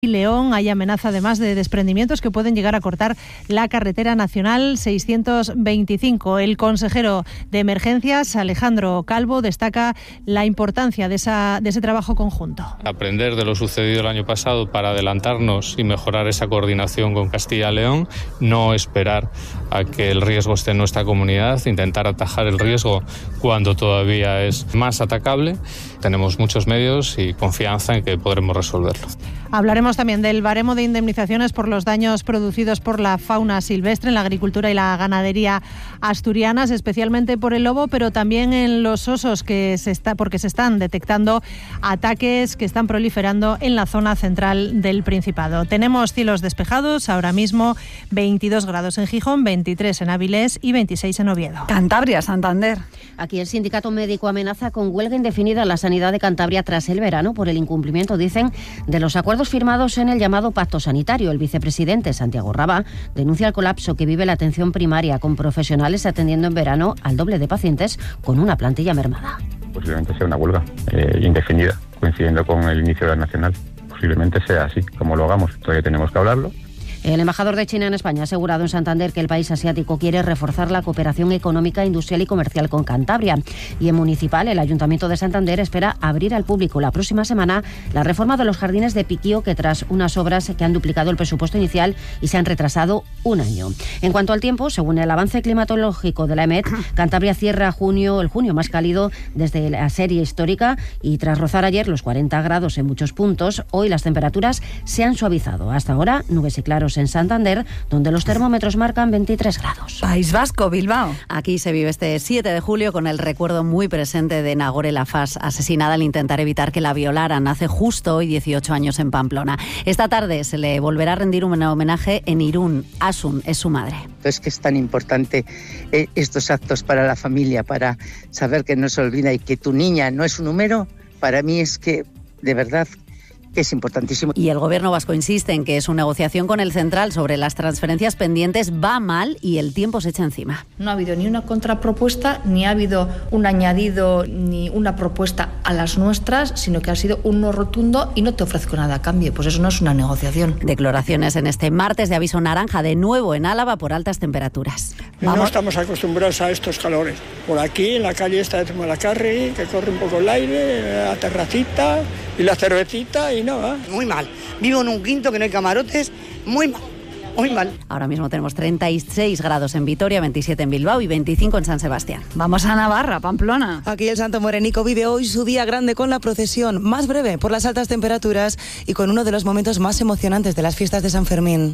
León. Hay amenaza además de desprendimientos que pueden llegar a cortar la carretera nacional 625. El consejero de Emergencias, Alejandro Calvo, destaca la importancia de ese trabajo conjunto. Aprender de lo sucedido el año pasado para adelantarnos y mejorar esa coordinación con Castilla y León, no esperar a que el riesgo esté en nuestra comunidad, intentar atajar el riesgo cuando todavía es más atacable. Tenemos muchos medios y confianza en que podremos resolverlo. Hablaremos también del baremo de indemnizaciones por los daños producidos por la fauna silvestre en la agricultura y la ganadería asturianas, especialmente por el lobo, pero también en los osos, porque se están detectando ataques que están proliferando en la zona central del Principado. Tenemos cielos despejados, ahora mismo 22 grados en Gijón, 23 en Avilés y 26 en Oviedo. Cantabria, Santander. Aquí el sindicato médico amenaza con huelga indefinida en la sanidad de Cantabria tras el verano por el incumplimiento, dicen, de los acuerdos firmados en el llamado Pacto Sanitario. El vicepresidente Santiago Rabá denuncia el colapso que vive la atención primaria, con profesionales atendiendo en verano al doble de pacientes con una plantilla mermada. Posiblemente sea una huelga indefinida, coincidiendo con el inicio de la nacional. Posiblemente sea así, como lo hagamos. Todavía tenemos que hablarlo. El embajador de China en España ha asegurado en Santander que el país asiático quiere reforzar la cooperación económica, industrial y comercial con Cantabria. Y en municipal, el Ayuntamiento de Santander espera abrir al público la próxima semana la reforma de los jardines de Piquío, que tras unas obras que han duplicado el presupuesto inicial y se han retrasado un año. En cuanto al tiempo, según el avance climatológico de la EMET, Cantabria cierra el junio más cálido desde la serie histórica, y tras rozar ayer los 40 grados en muchos puntos, hoy las temperaturas se han suavizado. Hasta ahora, nubes y claros en Santander, donde los termómetros marcan 23 grados. País Vasco, Bilbao. Aquí se vive este 7 de julio con el recuerdo muy presente de Nagore Laffas, asesinada al intentar evitar que la violaran hace justo hoy 18 años en Pamplona. Esta tarde se le volverá a rendir un homenaje en Irún. Asun es su madre. Es que es tan importante estos actos para la familia, para saber que no se olvida y que tu niña no es un número. Para mí es que, de verdad, es importantísimo. Y el gobierno vasco insiste en que su negociación con el central sobre las transferencias pendientes va mal y el tiempo se echa encima. No ha habido ni una contrapropuesta, ni ha habido un añadido, ni una propuesta a las nuestras, sino que ha sido un no rotundo y no te ofrezco nada a cambio. Pues eso no es una negociación. Declaraciones en este martes de aviso naranja de nuevo en Álava por altas temperaturas. No estamos acostumbrados a estos calores. Por aquí, en la calle esta de Zumalacárregui, que corre un poco el aire, la terracita y la cervecita y no, ¿eh? Muy mal. Vivo en un quinto que no hay camarotes, muy mal. Muy mal. Ahora mismo tenemos 36 grados en Vitoria, 27 en Bilbao y 25 en San Sebastián. Vamos a Navarra, Pamplona. Aquí el Santo Morenico vive hoy su día grande con la procesión, más breve por las altas temperaturas y con uno de los momentos más emocionantes de las fiestas de San Fermín.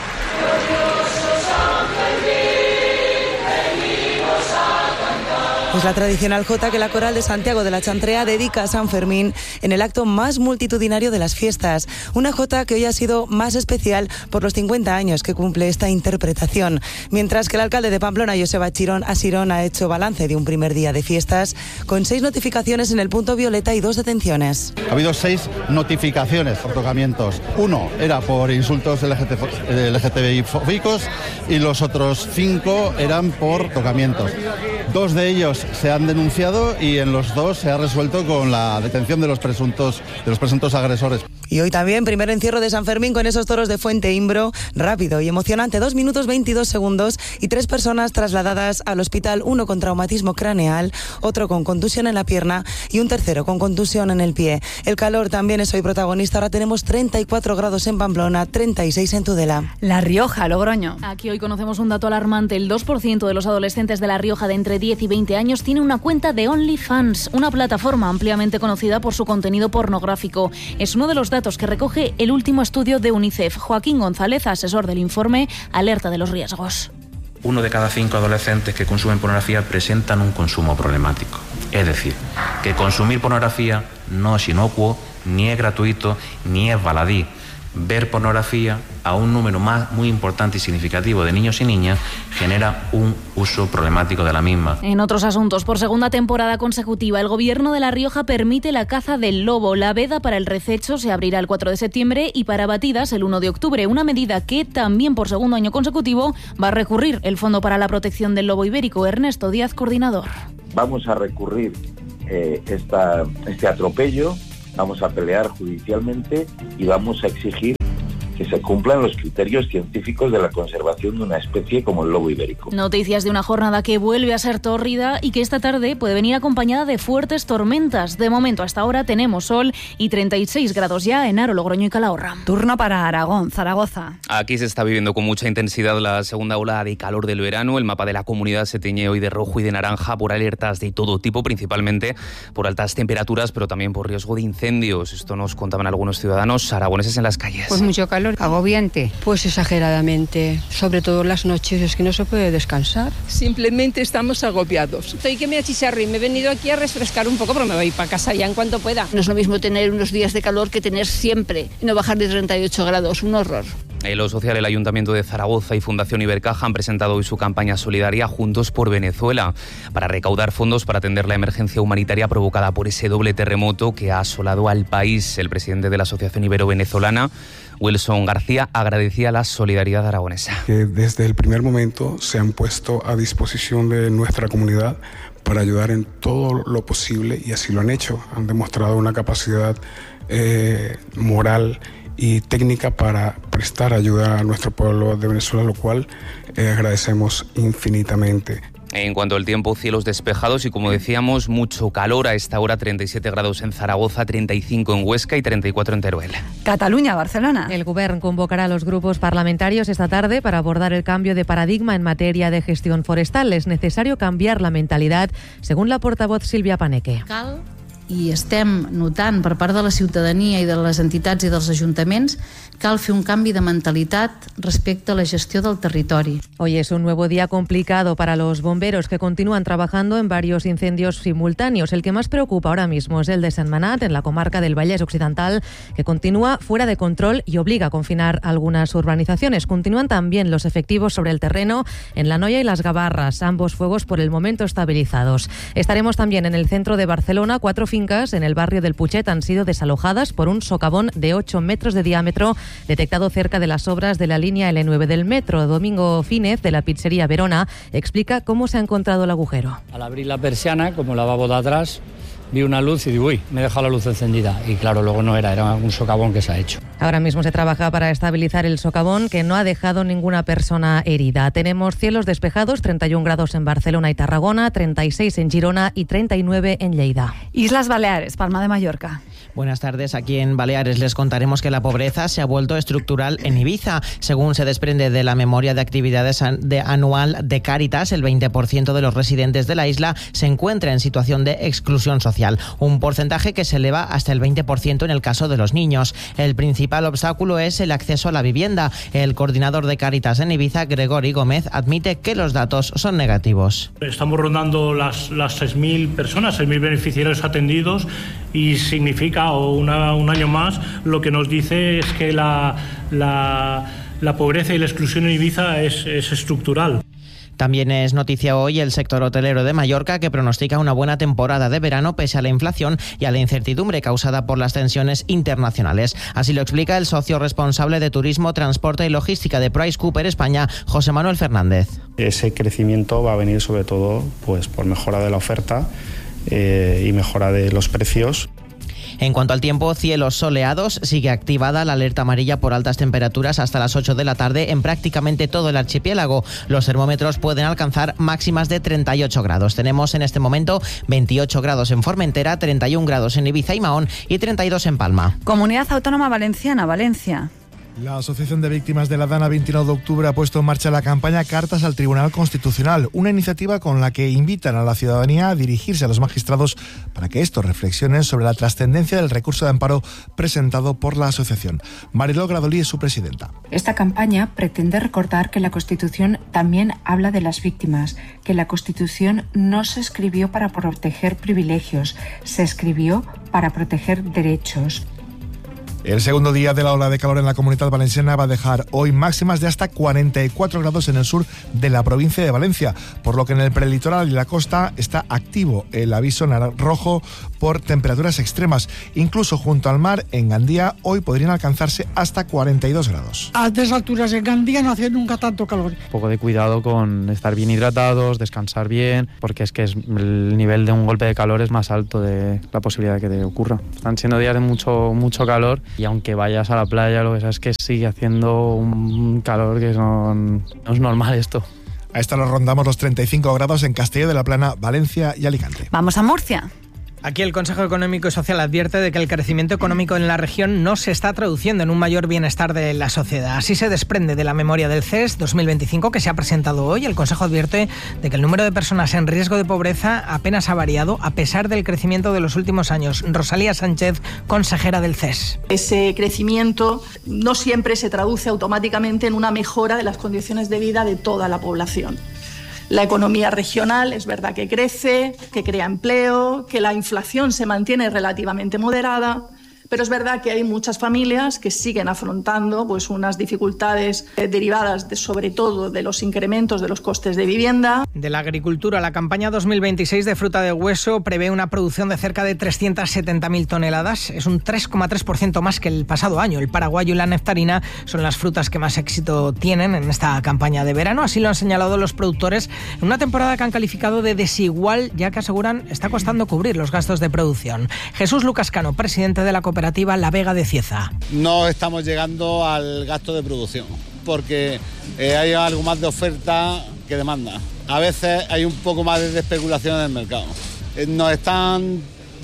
Es la tradicional jota que la Coral de Santiago de la Chantrea dedica a San Fermín en el acto más multitudinario de las fiestas. Una jota que hoy ha sido más especial por los 50 años que cumple esta interpretación. Mientras que el alcalde de Pamplona, Joseba Asirón, ha hecho balance de un primer día de fiestas con 6 notificaciones en el punto violeta y 2 detenciones. Ha habido 6 notificaciones por tocamientos. 1 era por insultos LGTBI-fóbicos y los otros 5 eran por tocamientos. 2 de ellos se han denunciado y en los 2 se ha resuelto con la detención de los presuntos agresores. Y hoy también, primer encierro de San Fermín con esos toros de Fuente Imbro, rápido y emocionante, 2 minutos 22 segundos y 3 personas trasladadas al hospital, 1 con traumatismo craneal, otro con contusión en la pierna y un tercero con contusión en el pie. El calor también es hoy protagonista, ahora tenemos 34 grados en Pamplona, 36 en Tudela. La Rioja, Logroño. Aquí hoy conocemos un dato alarmante, el 2% de los adolescentes de La Rioja de entre 10 y 20 años tiene una cuenta de OnlyFans, una plataforma ampliamente conocida por su contenido pornográfico. Es uno de los datos que recoge el último estudio de UNICEF. Joaquín González, asesor del informe, alerta de los riesgos. 1 de cada 5 adolescentes que consumen pornografía presentan un consumo problemático. Es decir, que consumir pornografía no es inocuo, ni es gratuito, ni es baladí. Ver pornografía a un número muy importante y significativo de niños y niñas genera un uso problemático de la misma. En otros asuntos, por segunda temporada consecutiva, el gobierno de La Rioja permite la caza del lobo. La veda para el rececho se abrirá el 4 de septiembre y para batidas el 1 de octubre, una medida que también por segundo año consecutivo va a recurrir el Fondo para la Protección del Lobo Ibérico. Ernesto Díaz, coordinador. Vamos a recurrir este atropello vamos a pelear judicialmente y vamos a exigir que se cumplan los criterios científicos de la conservación de una especie como el lobo ibérico. Noticias de una jornada que vuelve a ser tórrida y que esta tarde puede venir acompañada de fuertes tormentas. De momento, hasta ahora tenemos sol y 36 grados ya en Haro, Logroño y Calahorra. Turno para Aragón, Zaragoza. Aquí se está viviendo con mucha intensidad la segunda ola de calor del verano. El mapa de la comunidad se tiñe hoy de rojo y de naranja por alertas de todo tipo, principalmente por altas temperaturas, pero también por riesgo de incendios. Esto nos contaban algunos ciudadanos aragoneses en las calles. Pues mucho calor. Agobiante. Pues exageradamente, sobre todo las noches, es que no se puede descansar. Simplemente estamos agobiados. Estoy que me achicharro y me he venido aquí a refrescar un poco, pero me voy para casa ya en cuanto pueda. No es lo mismo tener unos días de calor que tener siempre, no bajar de 38 grados, un horror. En lo social, el Ayuntamiento de Zaragoza y Fundación Ibercaja han presentado hoy su campaña solidaria Juntos por Venezuela para recaudar fondos para atender la emergencia humanitaria provocada por ese doble terremoto que ha asolado al país. El presidente de la Asociación Ibero-Venezolana, Wilson García, agradecía la solidaridad aragonesa. Que desde el primer momento se han puesto a disposición de nuestra comunidad para ayudar en todo lo posible y así lo han hecho. Han demostrado una capacidad moral y técnica para prestar ayuda a nuestro pueblo de Venezuela, lo cual agradecemos infinitamente. En cuanto al tiempo, cielos despejados y, como decíamos, mucho calor. A esta hora 37 grados en Zaragoza, 35 en Huesca y 34 en Teruel. Cataluña, Barcelona. El Govern convocará a los grupos parlamentarios esta tarde para abordar el cambio de paradigma en materia de gestión forestal. Es necesario cambiar la mentalidad, según la portavoz Sílvia Paneque. I estem notant per part de la ciutadania i de les entitats i dels ajuntaments, cal fer un canvi de mentalitat respecte a la gestió del territori. Hoy es un nuevo día complicado para los bomberos que continúan trabajando en varios incendios simultáneos. El que más preocupa ahora mismo es el de Sentmenat, en la comarca del Vallès Occidental, que continúa fuera de control y obliga a confinar algunas urbanizaciones. Continúan también los efectivos sobre el terreno en La Noia y Las Gavarras, ambos fuegos por el momento estabilizados. Estaremos también en el centro de Barcelona. 4 fincas en el barrio del Puchet han sido desalojadas por un socavón de 8 metros de diámetro detectado cerca de las obras de la línea L9 del metro. Domingo Fínez, de la pizzería Verona, explica cómo se ha encontrado el agujero. Al abrir la persiana, como el lavabo de atrás, vi una luz y digo, uy, me he dejado la luz encendida. Y claro, luego no era un socavón que se ha hecho. Ahora mismo se trabaja para estabilizar el socavón, que no ha dejado ninguna persona herida. Tenemos cielos despejados, 31 grados en Barcelona y Tarragona, 36 en Girona y 39 en Lleida. Islas Baleares, Palma de Mallorca. Buenas tardes. Aquí en Baleares les contaremos que la pobreza se ha vuelto estructural en Ibiza. Según se desprende de la memoria de actividades anual de Cáritas, el 20% de los residentes de la isla se encuentra en situación de exclusión social, un porcentaje que se eleva hasta el 20% en el caso de los niños. El principal obstáculo es el acceso a la vivienda. El coordinador de Cáritas en Ibiza, Gregory Gómez, admite que los datos son negativos. Estamos rondando las 6.000 personas, 6.000 beneficiarios atendidos, y significa, o un año más, lo que nos dice es que la pobreza y la exclusión en Ibiza es estructural. También es noticia hoy el sector hotelero de Mallorca, que pronostica una buena temporada de verano pese a la inflación y a la incertidumbre causada por las tensiones internacionales. Así lo explica el socio responsable de Turismo, Transporte y Logística de PriceCooper España, José Manuel Fernández. Ese crecimiento va a venir sobre todo pues por mejora de la oferta y mejora de los precios. En cuanto al tiempo, cielos soleados, sigue activada la alerta amarilla por altas temperaturas hasta las 8 de la tarde en prácticamente todo el archipiélago. Los termómetros pueden alcanzar máximas de 38 grados. Tenemos en este momento 28 grados en Formentera, 31 grados en Ibiza y Mahón y 32 en Palma. Comunidad Autónoma Valenciana, Valencia. La Asociación de Víctimas de la Dana 29 de octubre ha puesto en marcha la campaña Cartas al Tribunal Constitucional, una iniciativa con la que invitan a la ciudadanía a dirigirse a los magistrados para que estos reflexionen sobre la trascendencia del recurso de amparo presentado por la asociación. Mariló Gradolí es su presidenta. Esta campaña pretende recordar que la Constitución también habla de las víctimas, que la Constitución no se escribió para proteger privilegios, se escribió para proteger derechos. El segundo día de la ola de calor en la Comunidad Valenciana va a dejar hoy máximas de hasta 44 grados en el sur de la provincia de Valencia, por lo que en el prelitoral y la costa está activo el aviso rojo por temperaturas extremas. Incluso junto al mar, en Gandía, hoy podrían alcanzarse hasta 42 grados. A estas alturas en Gandía no hace nunca tanto calor. Un poco de cuidado con estar bien hidratados, descansar bien, porque es que el nivel de un golpe de calor es más alto de la posibilidad de que te ocurra. Están siendo días de mucho calor y aunque vayas a la playa, lo que sabes es que sigue haciendo un calor que no es normal esto. A esta hora rondamos los 35 grados en Castelló de la Plana, Valencia y Alicante. Vamos a Murcia. Aquí el Consejo Económico y Social advierte de que el crecimiento económico en la región no se está traduciendo en un mayor bienestar de la sociedad. Así se desprende de la memoria del CES 2025 que se ha presentado hoy. El Consejo advierte de que el número de personas en riesgo de pobreza apenas ha variado a pesar del crecimiento de los últimos años. Rosalía Sánchez, consejera del CES. Ese crecimiento no siempre se traduce automáticamente en una mejora de las condiciones de vida de toda la población. La economía regional es verdad que crece, que crea empleo, que la inflación se mantiene relativamente moderada, pero es verdad que hay muchas familias que siguen afrontando pues, unas dificultades derivadas sobre todo de los incrementos de los costes de vivienda. De la agricultura, la campaña 2026 de fruta de hueso prevé una producción de cerca de 370.000 toneladas. Es un 3,3% más que el pasado año. El paraguayo y la nectarina son las frutas que más éxito tienen en esta campaña de verano. Así lo han señalado los productores en una temporada que han calificado de desigual, ya que aseguran está costando cubrir los gastos de producción. Jesús Lucas Cano, presidente de la cooperativa La Vega de Cieza. No estamos llegando al gasto de producción porque hay algo más de oferta que demanda. A veces hay un poco más de especulación en el mercado. Nos están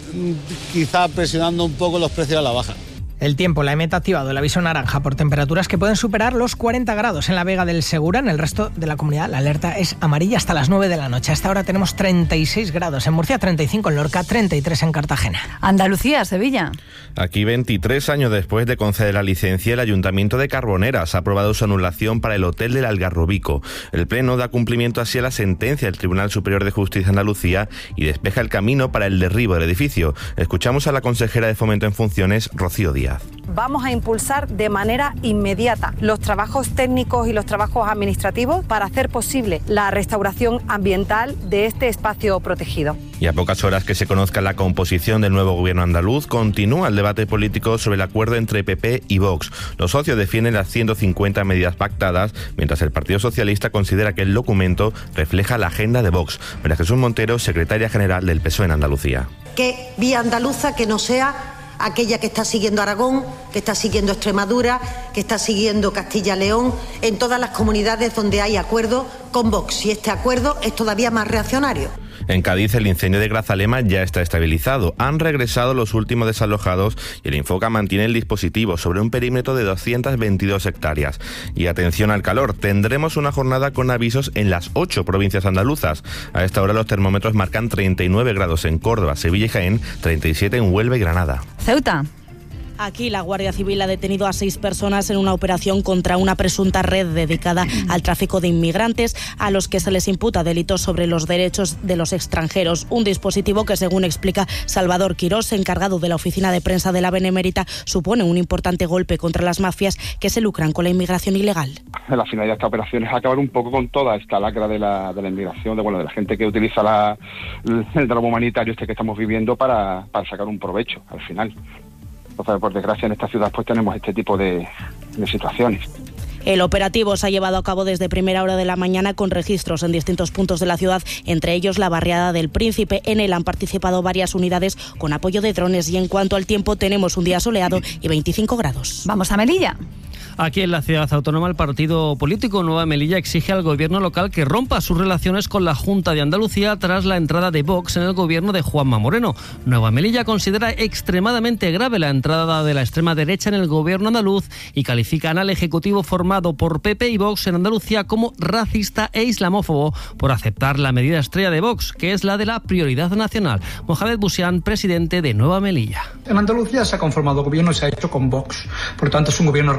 quizás presionando un poco los precios a la baja. El tiempo, la EMET ha activado el aviso naranja por temperaturas que pueden superar los 40 grados en la Vega del Segura. En el resto de la comunidad la alerta es amarilla hasta las 9 de la noche. Hasta ahora tenemos 36 grados en Murcia, 35 en Lorca, 33 en Cartagena. Andalucía, Sevilla. Aquí 23 años después de conceder la licencia, el Ayuntamiento de Carboneras ha aprobado su anulación para el Hotel del Algarrobico. El Pleno da cumplimiento así a la sentencia del Tribunal Superior de Justicia de Andalucía y despeja el camino para el derribo del edificio. Escuchamos a la consejera de Fomento en funciones, Rocío Díaz. Vamos a impulsar de manera inmediata los trabajos técnicos y los trabajos administrativos para hacer posible la restauración ambiental de este espacio protegido. Y a pocas horas que se conozca la composición del nuevo gobierno andaluz, continúa el debate político sobre el acuerdo entre PP y Vox. Los socios defienden las 150 medidas pactadas, mientras el Partido Socialista considera que el documento refleja la agenda de Vox. María Jesús Montero, secretaria general del PSOE en Andalucía. ¿Qué vía andaluza que no sea aquella que está siguiendo Aragón, que está siguiendo Extremadura, que está siguiendo Castilla-León, en todas las comunidades donde hay acuerdo con Vox? Y este acuerdo es todavía más reaccionario. En Cádiz, el incendio de Grazalema ya está estabilizado. Han regresado los últimos desalojados y el Infoca mantiene el dispositivo sobre un perímetro de 222 hectáreas. Y atención al calor, tendremos una jornada con avisos en las 8 provincias andaluzas. A esta hora los termómetros marcan 39 grados en Córdoba, Sevilla y Jaén, 37 en Huelva y Granada. Ceuta. Aquí la Guardia Civil ha detenido a 6 personas en una operación contra una presunta red dedicada al tráfico de inmigrantes, a los que se les imputa delitos sobre los derechos de los extranjeros. Un dispositivo que, según explica Salvador Quirós, encargado de la oficina de prensa de la Benemérita, supone un importante golpe contra las mafias que se lucran con la inmigración ilegal. La finalidad de esta operación es acabar un poco con toda esta lacra de la inmigración, de la gente que utiliza el drama humanitario que estamos viviendo para sacar un provecho al final. Entonces, por desgracia, en esta ciudad pues tenemos este tipo de situaciones. El operativo se ha llevado a cabo desde primera hora de la mañana con registros en distintos puntos de la ciudad, entre ellos la barriada del Príncipe. En él han participado varias unidades con apoyo de drones y en cuanto al tiempo tenemos un día soleado y 25 grados. Vamos a Melilla. Aquí en la ciudad autónoma, el partido político Nueva Melilla exige al gobierno local que rompa sus relaciones con la Junta de Andalucía tras la entrada de Vox en el gobierno de Juanma Moreno. Nueva Melilla considera extremadamente grave la entrada de la extrema derecha en el gobierno andaluz y califican al ejecutivo formado por PP y Vox en Andalucía como racista e islamófobo por aceptar la medida estrella de Vox, que es la de la prioridad nacional. Mohamed Busián, presidente de Nueva Melilla. En Andalucía se ha conformado gobierno y se ha hecho con Vox. Por lo tanto, es un gobierno racista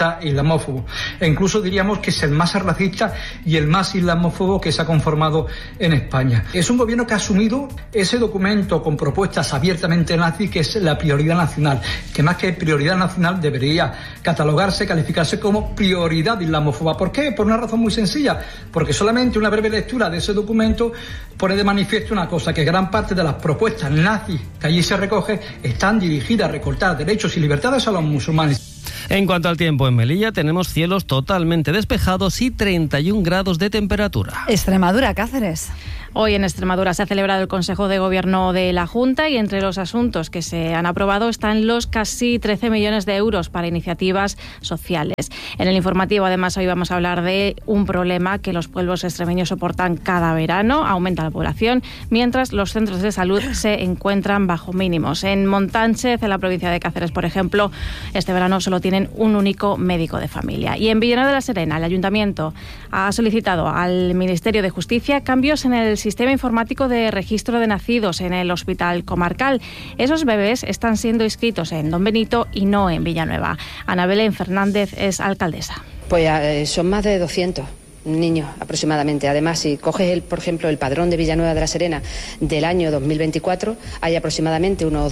racista e islamófobo. E incluso diríamos que es el más racista y el más islamófobo que se ha conformado en España. Es un gobierno que ha asumido ese documento con propuestas abiertamente nazis, que es la prioridad nacional, que más que prioridad nacional debería catalogarse, calificarse como prioridad islamófoba. ¿Por qué? Por una razón muy sencilla, porque solamente una breve lectura de ese documento pone de manifiesto una cosa, que gran parte de las propuestas nazis que allí se recoge están dirigidas a recortar derechos y libertades a los musulmanes. En cuanto al tiempo, en Melilla tenemos cielos totalmente despejados y 31 grados de temperatura. Extremadura, Cáceres. Hoy en Extremadura se ha celebrado el Consejo de Gobierno de la Junta y entre los asuntos que se han aprobado están los casi 13 millones de euros para iniciativas sociales. En el informativo, además, hoy vamos a hablar de un problema que los pueblos extremeños soportan cada verano. Aumenta la población, mientras los centros de salud se encuentran bajo mínimos. En Montánchez, en la provincia de Cáceres, por ejemplo, este verano solo tienen un único médico de familia. Y en Villanueva de la Serena, el Ayuntamiento ha solicitado al Ministerio de Justicia cambios en el sistema informático de registro de nacidos en el Hospital Comarcal. Esos bebés están siendo inscritos en Don Benito y no en Villanueva. Ana Belén Fernández es alcaldesa. Pues son más de 200 niños aproximadamente. Además, si coges, por ejemplo, el padrón de Villanueva de la Serena del año 2024, hay aproximadamente unos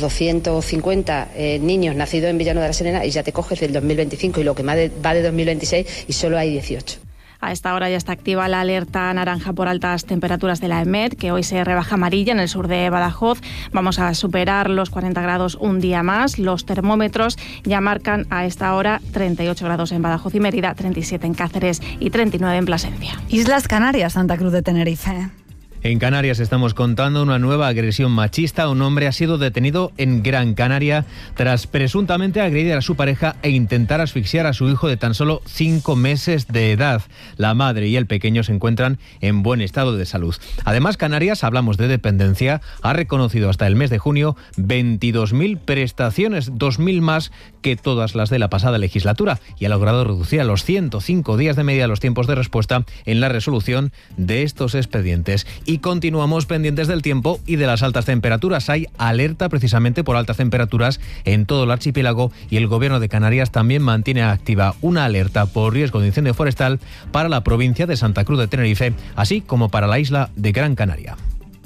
250 niños nacidos en Villanueva de la Serena, y ya te coges del 2025 y lo que va de 2026 y solo hay 18. A esta hora ya está activa la alerta naranja por altas temperaturas de la EMET, que hoy se rebaja amarilla en el sur de Badajoz. Vamos a superar los 40 grados un día más. Los termómetros ya marcan a esta hora 38 grados en Badajoz y Mérida, 37 en Cáceres y 39 en Plasencia. Islas Canarias, Santa Cruz de Tenerife. En Canarias estamos contando una nueva agresión machista. Un hombre ha sido detenido en Gran Canaria tras presuntamente agredir a su pareja e intentar asfixiar a su hijo de tan solo 5 meses de edad. La madre y el pequeño se encuentran en buen estado de salud. Además, Canarias, hablamos de dependencia, ha reconocido hasta el mes de junio 22.000 prestaciones, 2.000 más que todas las de la pasada legislatura, y ha logrado reducir a los 105 días de media los tiempos de respuesta en la resolución de estos expedientes. Y continuamos pendientes del tiempo y de las altas temperaturas. Hay alerta precisamente por altas temperaturas en todo el archipiélago y el Gobierno de Canarias también mantiene activa una alerta por riesgo de incendio forestal para la provincia de Santa Cruz de Tenerife, así como para la isla de Gran Canaria.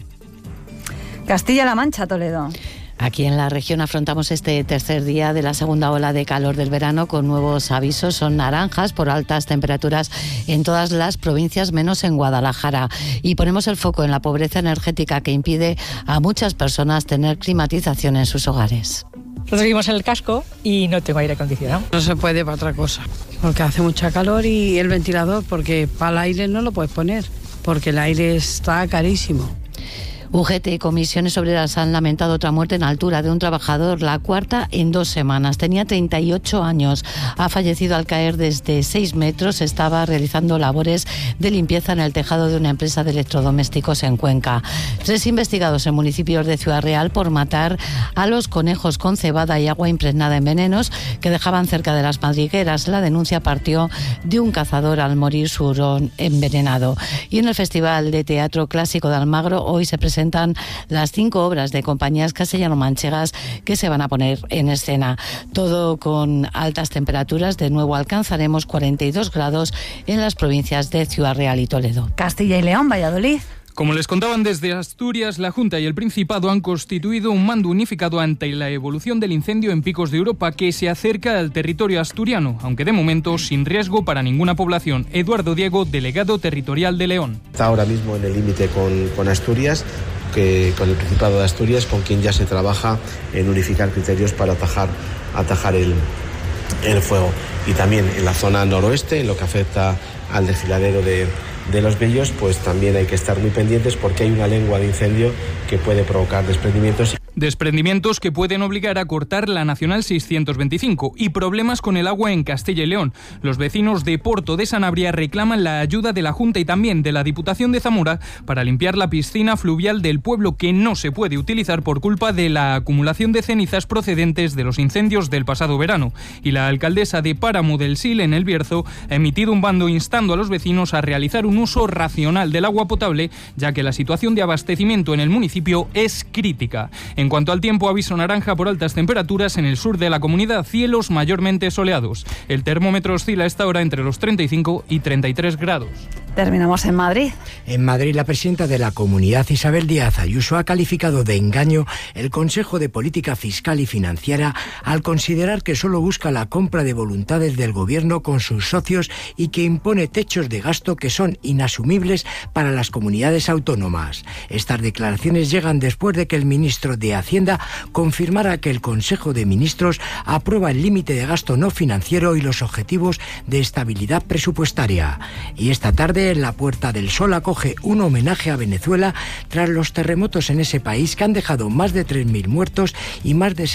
Castilla-La Mancha, Toledo. Aquí en la región afrontamos este tercer día de la segunda ola de calor del verano con nuevos avisos. Son naranjas por altas temperaturas en todas las provincias menos en Guadalajara. Y ponemos el foco en la pobreza energética que impide a muchas personas tener climatización en sus hogares. Nosotros vivimos en el casco y no tengo aire acondicionado. No se puede para otra cosa, porque hace mucha calor, y el ventilador, porque para el aire no lo puedes poner, porque el aire está carísimo. UGT y Comisiones Obreras han lamentado otra muerte en altura de un trabajador, la cuarta en 2 semanas. Tenía 38 años. Ha fallecido al caer desde 6 metros. Estaba realizando labores de limpieza en el tejado de una empresa de electrodomésticos en Cuenca. 3 investigados en municipios de Ciudad Real por matar a los conejos con cebada y agua impregnada en venenos que dejaban cerca de las madrigueras. La denuncia partió de un cazador al morir su hurón envenenado. Y en el Festival de Teatro Clásico de Almagro hoy se presentan las 5 obras de compañías castellano-manchegas que se van a poner en escena. Todo con altas temperaturas. De nuevo alcanzaremos 42 grados en las provincias de Ciudad Real y Toledo. Castilla y León, Valladolid. Como les contaban desde Asturias, la Junta y el Principado han constituido un mando unificado ante la evolución del incendio en Picos de Europa que se acerca al territorio asturiano, aunque de momento sin riesgo para ninguna población. Eduardo Diego, delegado territorial de León. Está ahora mismo en el límite con Asturias, con el Principado de Asturias, con quien ya se trabaja en unificar criterios para atajar el fuego. Y también en la zona noroeste, en lo que afecta al desfiladero de los Bellos, pues también hay que estar muy pendientes porque hay una lengua de incendio que puede provocar desprendimientos. Desprendimientos que pueden obligar a cortar la Nacional 625 y problemas con el agua en Castilla y León. Los vecinos de Porto de Sanabria reclaman la ayuda de la Junta y también de la Diputación de Zamora para limpiar la piscina fluvial del pueblo que no se puede utilizar por culpa de la acumulación de cenizas procedentes de los incendios del pasado verano. Y la alcaldesa de Páramo del Sil, en El Bierzo, ha emitido un bando instando a los vecinos a realizar un uso racional del agua potable, ya que la situación de abastecimiento en el municipio es crítica. En En cuanto al tiempo, aviso naranja por altas temperaturas en el sur de la comunidad, cielos mayormente soleados. El termómetro oscila a esta hora entre los 35 y 33 grados. Terminamos en Madrid. En Madrid, la presidenta de la Comunidad, Isabel Díaz Ayuso, ha calificado de engaño el Consejo de Política Fiscal y Financiera al considerar que solo busca la compra de voluntades del Gobierno con sus socios y que impone techos de gasto que son inasumibles para las comunidades autónomas. Estas declaraciones llegan después de que el ministro de Hacienda confirmara que el Consejo de Ministros aprueba el límite de gasto no financiero y los objetivos de estabilidad presupuestaria. Y esta tarde, en la Puerta del Sol acoge un homenaje a Venezuela tras los terremotos en ese país que han dejado más de 3.000 muertos y más de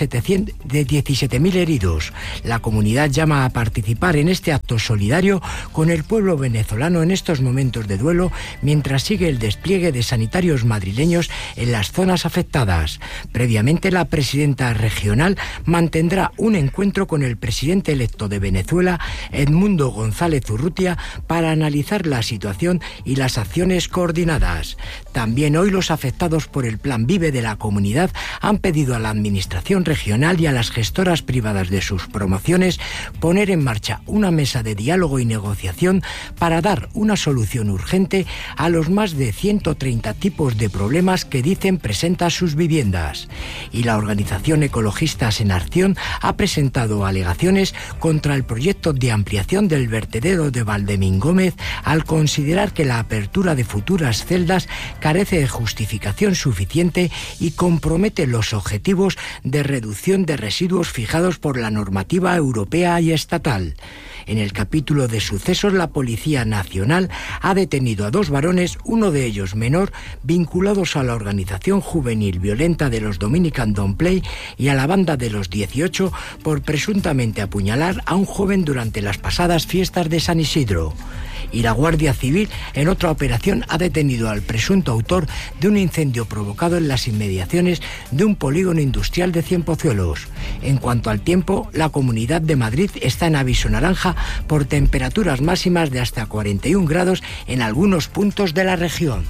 17.000 heridos. La comunidad llama a participar en este acto solidario con el pueblo venezolano en estos momentos de duelo, mientras sigue el despliegue de sanitarios madrileños en las zonas afectadas. Previamente, la presidenta regional mantendrá un encuentro con el presidente electo de Venezuela, Edmundo González Urrutia, para analizar la situación y las acciones coordinadas. También hoy los afectados por el Plan Vive de la comunidad han pedido a la administración regional y a las gestoras privadas de sus promociones poner en marcha una mesa de diálogo y negociación para dar una solución urgente a los más de 130 tipos de problemas que dicen presenta sus viviendas. Y la organización Ecologistas en Acción ha presentado alegaciones contra el proyecto de ampliación del vertedero de Valdemín Gómez al considerar que la apertura de futuras celdas carece de justificación suficiente y compromete los objetivos de reducción de residuos fijados por la normativa europea y estatal. En el capítulo de sucesos, la Policía Nacional ha detenido a 2 varones, uno de ellos menor, vinculados a la organización juvenil violenta de los Dominican Don't Play y a la banda de los 18 por presuntamente apuñalar a un joven durante las pasadas fiestas de San Isidro. Y la Guardia Civil, en otra operación, ha detenido al presunto autor de un incendio provocado en las inmediaciones de un polígono industrial de Cienpozuelos. En cuanto al tiempo, la Comunidad de Madrid está en aviso naranja por temperaturas máximas de hasta 41 grados en algunos puntos de la región.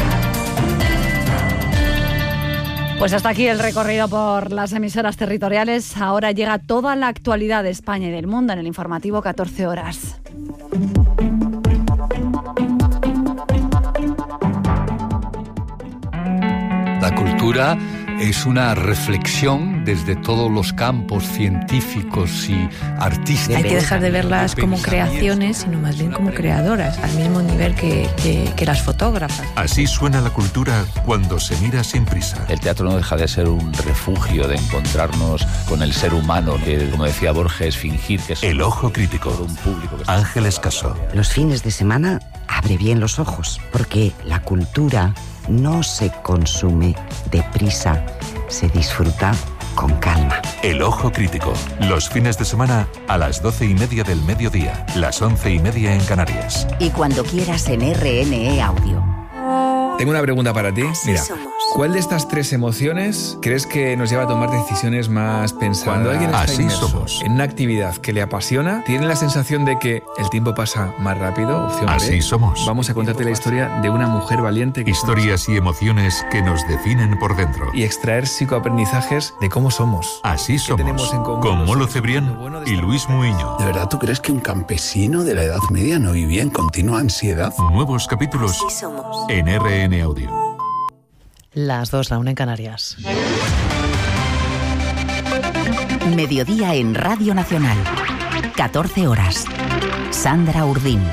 Pues hasta aquí el recorrido por las emisoras territoriales. Ahora llega toda la actualidad de España y del mundo en el informativo 14 horas. La cultura es una reflexión desde todos los campos científicos y artísticos. Hay que dejar de verlas como creaciones, sino más bien como creadoras, al mismo nivel que las fotógrafas. Así suena la cultura cuando se mira sin prisa. El teatro no deja de ser un refugio de encontrarnos con el ser humano, que, como decía Borges, fingir que es El Ojo Crítico. Un público que Ángeles Caso. Los fines de semana abre bien los ojos, porque la cultura no se consume deprisa, se disfruta con calma. El Ojo Crítico. Los fines de semana a las 12:30 del mediodía, las 11:30 en Canarias. Y cuando quieras en RNE Audio. Tengo una pregunta para ti. Mira, ¿cuál de estas 3 emociones crees que nos lleva a tomar decisiones más pensadas? Cuando alguien está inmerso en una actividad que le apasiona, ¿tiene la sensación de que el tiempo pasa más rápido? Opción B. Así somos. Vamos a contarte la historia de una mujer valiente. Historias y emociones que nos definen por dentro. Y extraer psicoaprendizajes de cómo somos. Así somos. Con Molo Cebrián y Luis Muiño. ¿De verdad tú crees que un campesino de la Edad Media no vivía en continua ansiedad? Nuevos capítulos en RN Audio. Las 2, la 1 en Canarias. Mediodía en Radio Nacional. 14 horas. Sandra Urdín.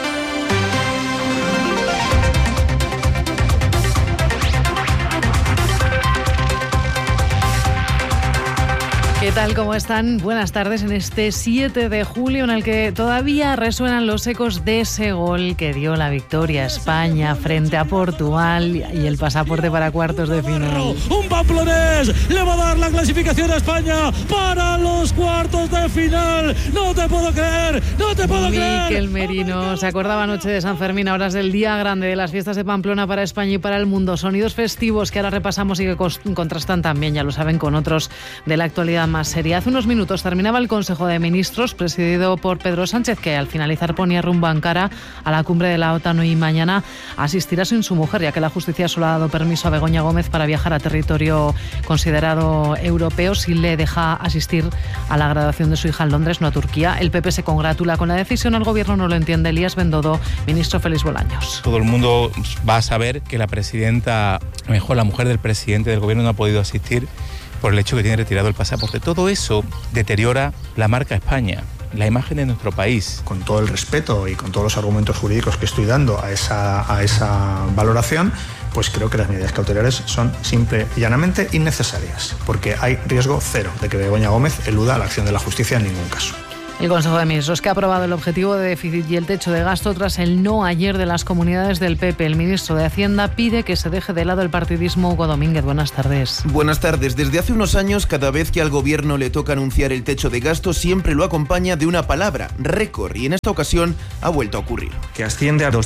¿Qué tal? ¿Cómo están? Buenas tardes en este 7 de julio en el que todavía resuenan los ecos de ese gol que dio la victoria a España frente a Portugal y el pasaporte para cuartos de final. Un pamplonés le va a dar la clasificación a España para los cuartos de final. No te puedo creer, no te puedo creer. Miquel Merino se acordaba anoche de San Fermín, ahora es del día grande de las fiestas de Pamplona para España y para el mundo. Sonidos festivos que ahora repasamos y que contrastan también, ya lo saben, con otros de la actualidad más seria. Hace unos minutos terminaba el Consejo de Ministros, presidido por Pedro Sánchez, que al finalizar ponía rumbo a Ankara, a la cumbre de la OTAN, y mañana asistirá sin su mujer, ya que la justicia solo ha dado permiso a Begoña Gómez para viajar a territorio considerado europeo si le deja asistir a la graduación de su hija en Londres, no a Turquía. El PP se congratula con la decisión, el Gobierno no lo entiende. Elías Bendodo, ministro Félix Bolaños. Todo el mundo va a saber que la presidenta, mejor la mujer del presidente del Gobierno, no ha podido asistir por el hecho que tiene retirado el pasaporte. Todo eso deteriora la marca España, la imagen de nuestro país. Con todo el respeto y con todos los argumentos jurídicos que estoy dando a esa valoración, pues creo que las medidas cautelares son simple y llanamente innecesarias, porque hay riesgo cero de que Begoña Gómez eluda la acción de la justicia en ningún caso. El Consejo de Ministros, que ha aprobado el objetivo de déficit y el techo de gasto tras el no ayer de las comunidades del PP. El ministro de Hacienda pide que se deje de lado el partidismo. Hugo Domínguez, buenas tardes. Buenas tardes. Desde hace unos años, cada vez que al Gobierno le toca anunciar el techo de gasto, siempre lo acompaña de una palabra, récord, y en esta ocasión ha vuelto a ocurrir. Que asciende a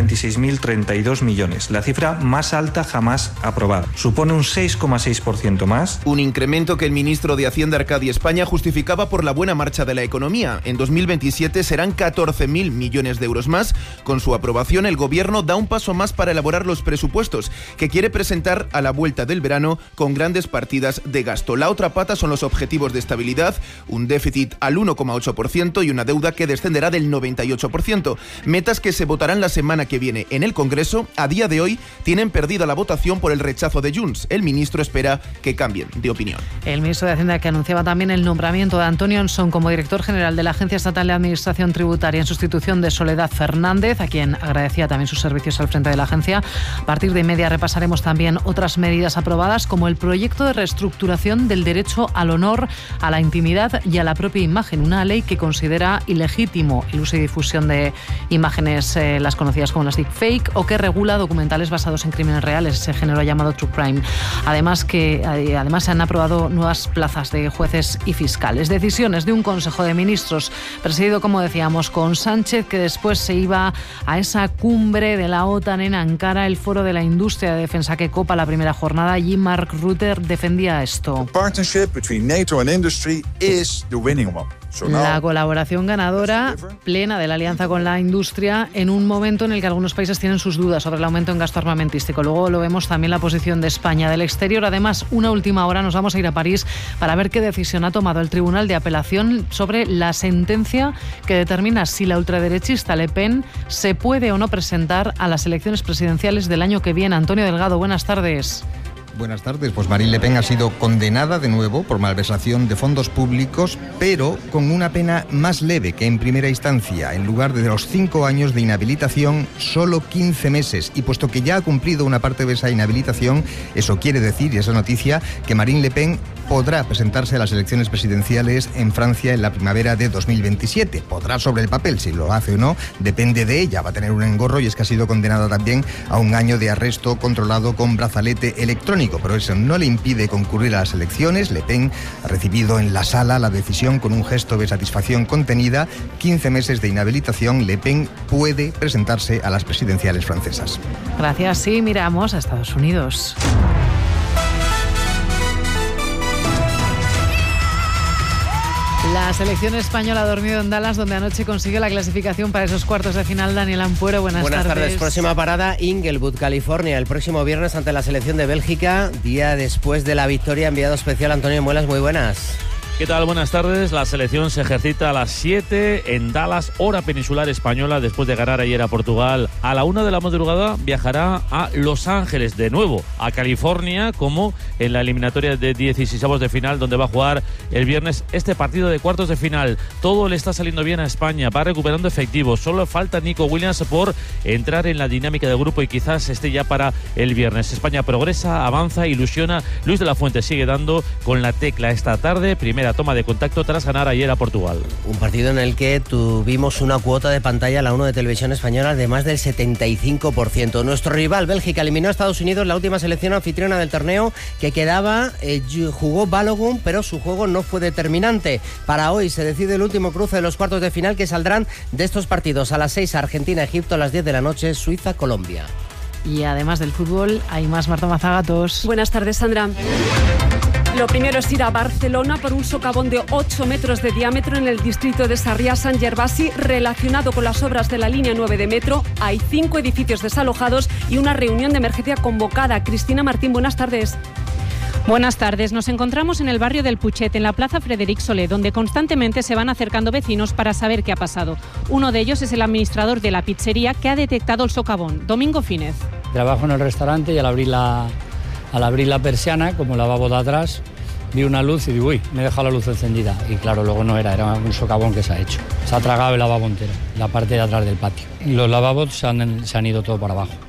226.032 millones, la cifra más alta jamás aprobada. Supone un 6,6% más. Un incremento que el ministro de Hacienda, Arcadio España, justificaba por la buena marcha de la economía. En 2027 serán 14.000 millones de euros más. Con su aprobación, el Gobierno da un paso más para elaborar los presupuestos que quiere presentar a la vuelta del verano con grandes partidas de gasto. La otra pata son los objetivos de estabilidad, un déficit al 1,8% y una deuda que descenderá del 98%. Metas que se votarán la semana que viene en el Congreso. A día de hoy tienen perdida la votación por el rechazo de Junts. El ministro espera que cambien de opinión. El ministro de Hacienda, que anunciaba también el nombramiento de Antonio Ansón como director general de la Agencia Estatal de Administración Tributaria en sustitución de Soledad Fernández, a quien agradecía también sus servicios al frente de la agencia. A partir de media repasaremos también otras medidas aprobadas, como el proyecto de reestructuración del derecho al honor, a la intimidad y a la propia imagen, una ley que considera ilegítimo el uso y difusión de imágenes, las conocidas como las deepfake, o que regula documentales basados en crímenes reales, ese género llamado true crime. Además se han aprobado nuevas plazas de jueces y fiscales. Decisiones de un Consejo de Ministros presidido, como decíamos, con Sánchez, que después se iba a esa cumbre de la OTAN en Ankara, el foro de la industria de defensa que copa la primera jornada. Allí Mark Rutte defendía esto. La colaboración ganadora plena de la alianza con la industria en un momento en el que algunos países tienen sus dudas sobre el aumento en gasto armamentístico. Luego lo vemos también la posición de España del exterior. Además, una última hora, nos vamos a ir a París para ver qué decisión ha tomado el Tribunal de Apelación sobre la sentencia que determina si la ultraderechista Le Pen se puede o no presentar a las elecciones presidenciales del año que viene. Antonio Delgado, buenas tardes. Buenas tardes. Pues Marine Le Pen ha sido condenada de nuevo por malversación de fondos públicos, pero con una pena más leve que en primera instancia. En lugar de los 5 años de inhabilitación, solo 15 meses. Y puesto que ya ha cumplido una parte de esa inhabilitación, eso quiere decir, y esa noticia, que Marine Le Pen podrá presentarse a las elecciones presidenciales en Francia en la primavera de 2027. Podrá sobre el papel, si lo hace o no, depende de ella. Va a tener un engorro, y es que ha sido condenada también a 1 año de arresto controlado con brazalete electrónico. Pero eso no le impide concurrir a las elecciones. Le Pen ha recibido en la sala la decisión con un gesto de satisfacción contenida. 15 meses de inhabilitación. Le Pen puede presentarse a las presidenciales francesas. Gracias. Sí, miramos a Estados Unidos. La selección española ha dormido en Dallas, donde anoche consiguió la clasificación para esos cuartos de final. Daniel Ampuero, buenas tardes. Próxima parada, Inglewood, California, el próximo viernes ante la selección de Bélgica, día después de la victoria. Enviado especial Antonio Muelas, muy buenas. ¿Qué tal? Buenas tardes. La selección se ejercita a las 7 en Dallas, hora peninsular española, después de ganar ayer a Portugal. A la 1 de la madrugada viajará a Los Ángeles, de nuevo a California, como en la eliminatoria de 16avos de final, donde va a jugar el viernes este partido de cuartos de final. Todo le está saliendo bien a España, va recuperando efectivos. Solo falta Nico Williams por entrar en la dinámica del grupo y quizás esté ya para el viernes. España progresa, avanza, ilusiona. Luis de la Fuente sigue dando con la tecla esta tarde. Primera toma de contacto tras ganar ayer a Portugal. Un partido en el que tuvimos una cuota de pantalla, la 1 de Televisión Española, de más del 75%. Nuestro rival, Bélgica, eliminó a Estados Unidos, la última selección anfitriona del torneo que quedaba. Jugó Balogun, pero su juego no fue determinante. Para hoy se decide el último cruce de los cuartos de final, que saldrán de estos partidos a las 6 Argentina-Egipto, a las 10 de la noche Suiza-Colombia. Y además del fútbol hay más. Marta Mazagatos. Buenas tardes, Sandra. Lo primero es ir a Barcelona por un socavón de 8 metros de diámetro en el distrito de Sarriá-Sant Gervasi relacionado con las obras de la línea 9 de metro. Hay 5 edificios desalojados y una reunión de emergencia convocada. Cristina Martín, buenas tardes. Buenas tardes. Nos encontramos en el barrio del Puchet, en la plaza Frederic Solé, donde constantemente se van acercando vecinos para saber qué ha pasado. Uno de ellos es el administrador de la pizzería que ha detectado el socavón, Domingo Fínez. Trabajo en el restaurante y al abrir la persiana, como lavabo de atrás, vi una luz y digo, uy, me he dejado la luz encendida. Y claro, luego no era un socavón que se ha hecho. Se ha tragado el lavabo entero, la parte de atrás del patio. Y los lavabos se han ido todo para abajo.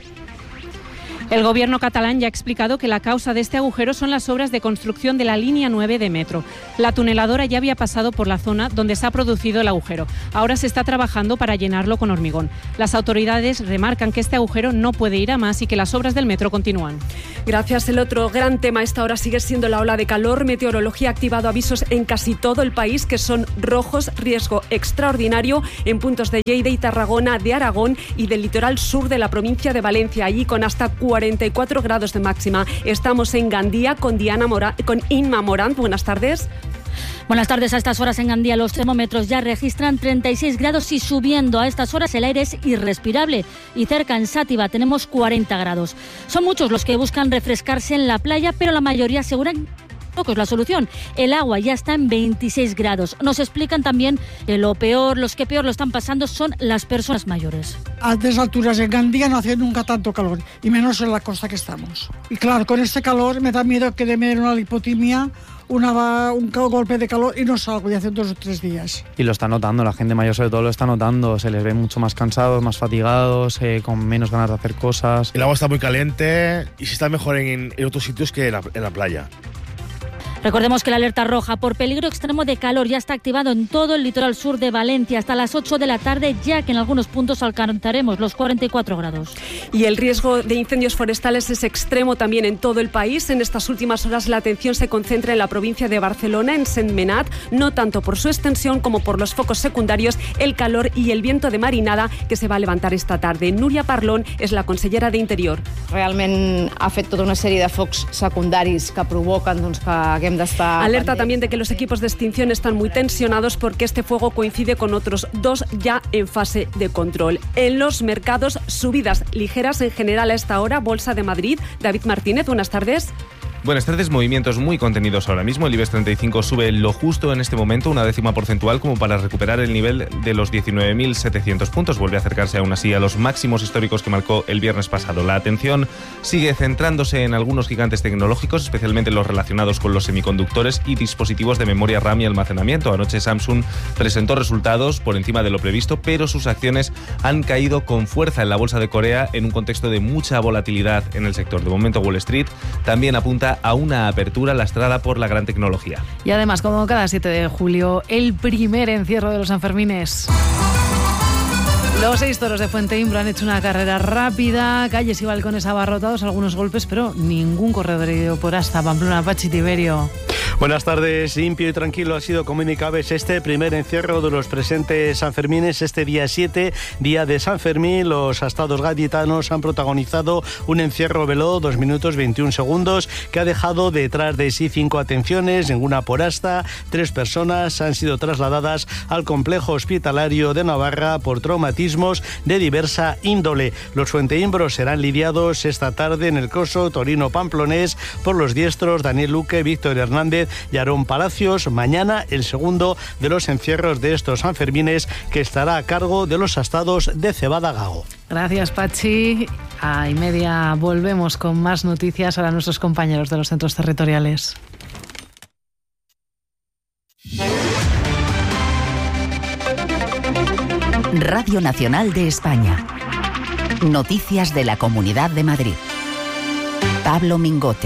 El gobierno catalán ya ha explicado que la causa de este agujero son las obras de construcción de la línea 9 de metro. La tuneladora ya había pasado por la zona donde se ha producido el agujero. Ahora se está trabajando para llenarlo con hormigón. Las autoridades remarcan que este agujero no puede ir a más y que las obras del metro continúan. Gracias. El otro gran tema a esta hora sigue siendo la ola de calor. Meteorología ha activado avisos en casi todo el país que son rojos, riesgo extraordinario en puntos de Lleida y Tarragona, de Aragón y del litoral sur de la provincia de Valencia, allí con hasta 44 grados de máxima. Estamos en Gandía con Inma Morán. Buenas tardes. Buenas tardes. A estas horas en Gandía los termómetros ya registran 36 grados y subiendo. A estas horas el aire es irrespirable y cerca en Sátiva tenemos 40 grados. Son muchos los que buscan refrescarse en la playa, pero la mayoría aseguran poco es la solución. El agua ya está en 26 grados. Nos explican también que los que peor lo están pasando son las personas mayores. A altas alturas en Gandía no hace nunca tanto calor, y menos en la costa que estamos. Y claro, con este calor me da miedo que me den una lipotimia, un golpe de calor y no salgo ya hace 2 o 3 días. Y lo está notando, la gente mayor sobre todo lo está notando, se les ve mucho más cansados, más fatigados, con menos ganas de hacer cosas. El agua está muy caliente y se está mejor en otros sitios que en la playa. Recordemos que la alerta roja por peligro extremo de calor ya está activado en todo el litoral sur de Valencia hasta las 8 de la tarde, ya que en algunos puntos alcanzaremos los 44 grados. Y el riesgo de incendios forestales es extremo también en todo el país. En estas últimas horas la atención se concentra en la provincia de Barcelona, en Sentmenat, no tanto por su extensión como por los focos secundarios, el calor y el viento de marinada que se va a levantar esta tarde. Núria Parlon és la consellera d'Interior. Realment ha fet tota una sèrie de focs secundaris que provoquen que haguem d'estar... Alerta también de que los equipos de extinción están muy tensionados porque este fuego coincide con otros 2 ya en fase de control. En los mercados, subidas ligeras en general a esta hora. Bolsa de Madrid. David Martínez, buenas tardes. Buenas tardes, movimientos muy contenidos ahora mismo. El IBEX 35 sube lo justo en este momento, una décima porcentual como para recuperar el nivel de los 19.700 puntos. Vuelve a acercarse aún así a los máximos históricos que marcó el viernes pasado. La atención sigue centrándose en algunos gigantes tecnológicos, especialmente los relacionados con los semiconductores y dispositivos de memoria RAM y almacenamiento. Anoche Samsung presentó resultados por encima de lo previsto, pero sus acciones han caído con fuerza en la bolsa de Corea en un contexto de mucha volatilidad en el sector. De momento Wall Street también apunta a una apertura lastrada por la gran tecnología. Y además, como cada 7 de julio, el primer encierro de los Sanfermines. Los 6 toros de Fuenteimbro han hecho una carrera rápida, calles y balcones abarrotados, algunos golpes, pero ningún corredor herido por hasta Pamplona. Pachi Tiberio. Buenas tardes. Limpio y tranquilo ha sido, como indicabais, este primer encierro de los presentes Sanfermines. Este día 7, día de San Fermín, los astados gaditanos han protagonizado un encierro veloz, 2 minutos 21 segundos, que ha dejado detrás de sí 5 atenciones, ninguna por asta. 3 personas han sido trasladadas al complejo hospitalario de Navarra por traumatismos de diversa índole. Los fuenteimbros serán lidiados esta tarde en el coso torino-pamplonés por los diestros Daniel Luque, Víctor Hernández y Aarón Palacios. Mañana el segundo de los encierros de estos Sanfermines, que estará a cargo de los astados de Cebada Gago. Gracias, Pachi. A 1:30 volvemos con más noticias a nuestros compañeros de los centros territoriales. Radio Nacional de España. Noticias de la Comunidad de Madrid. Pablo Mingote.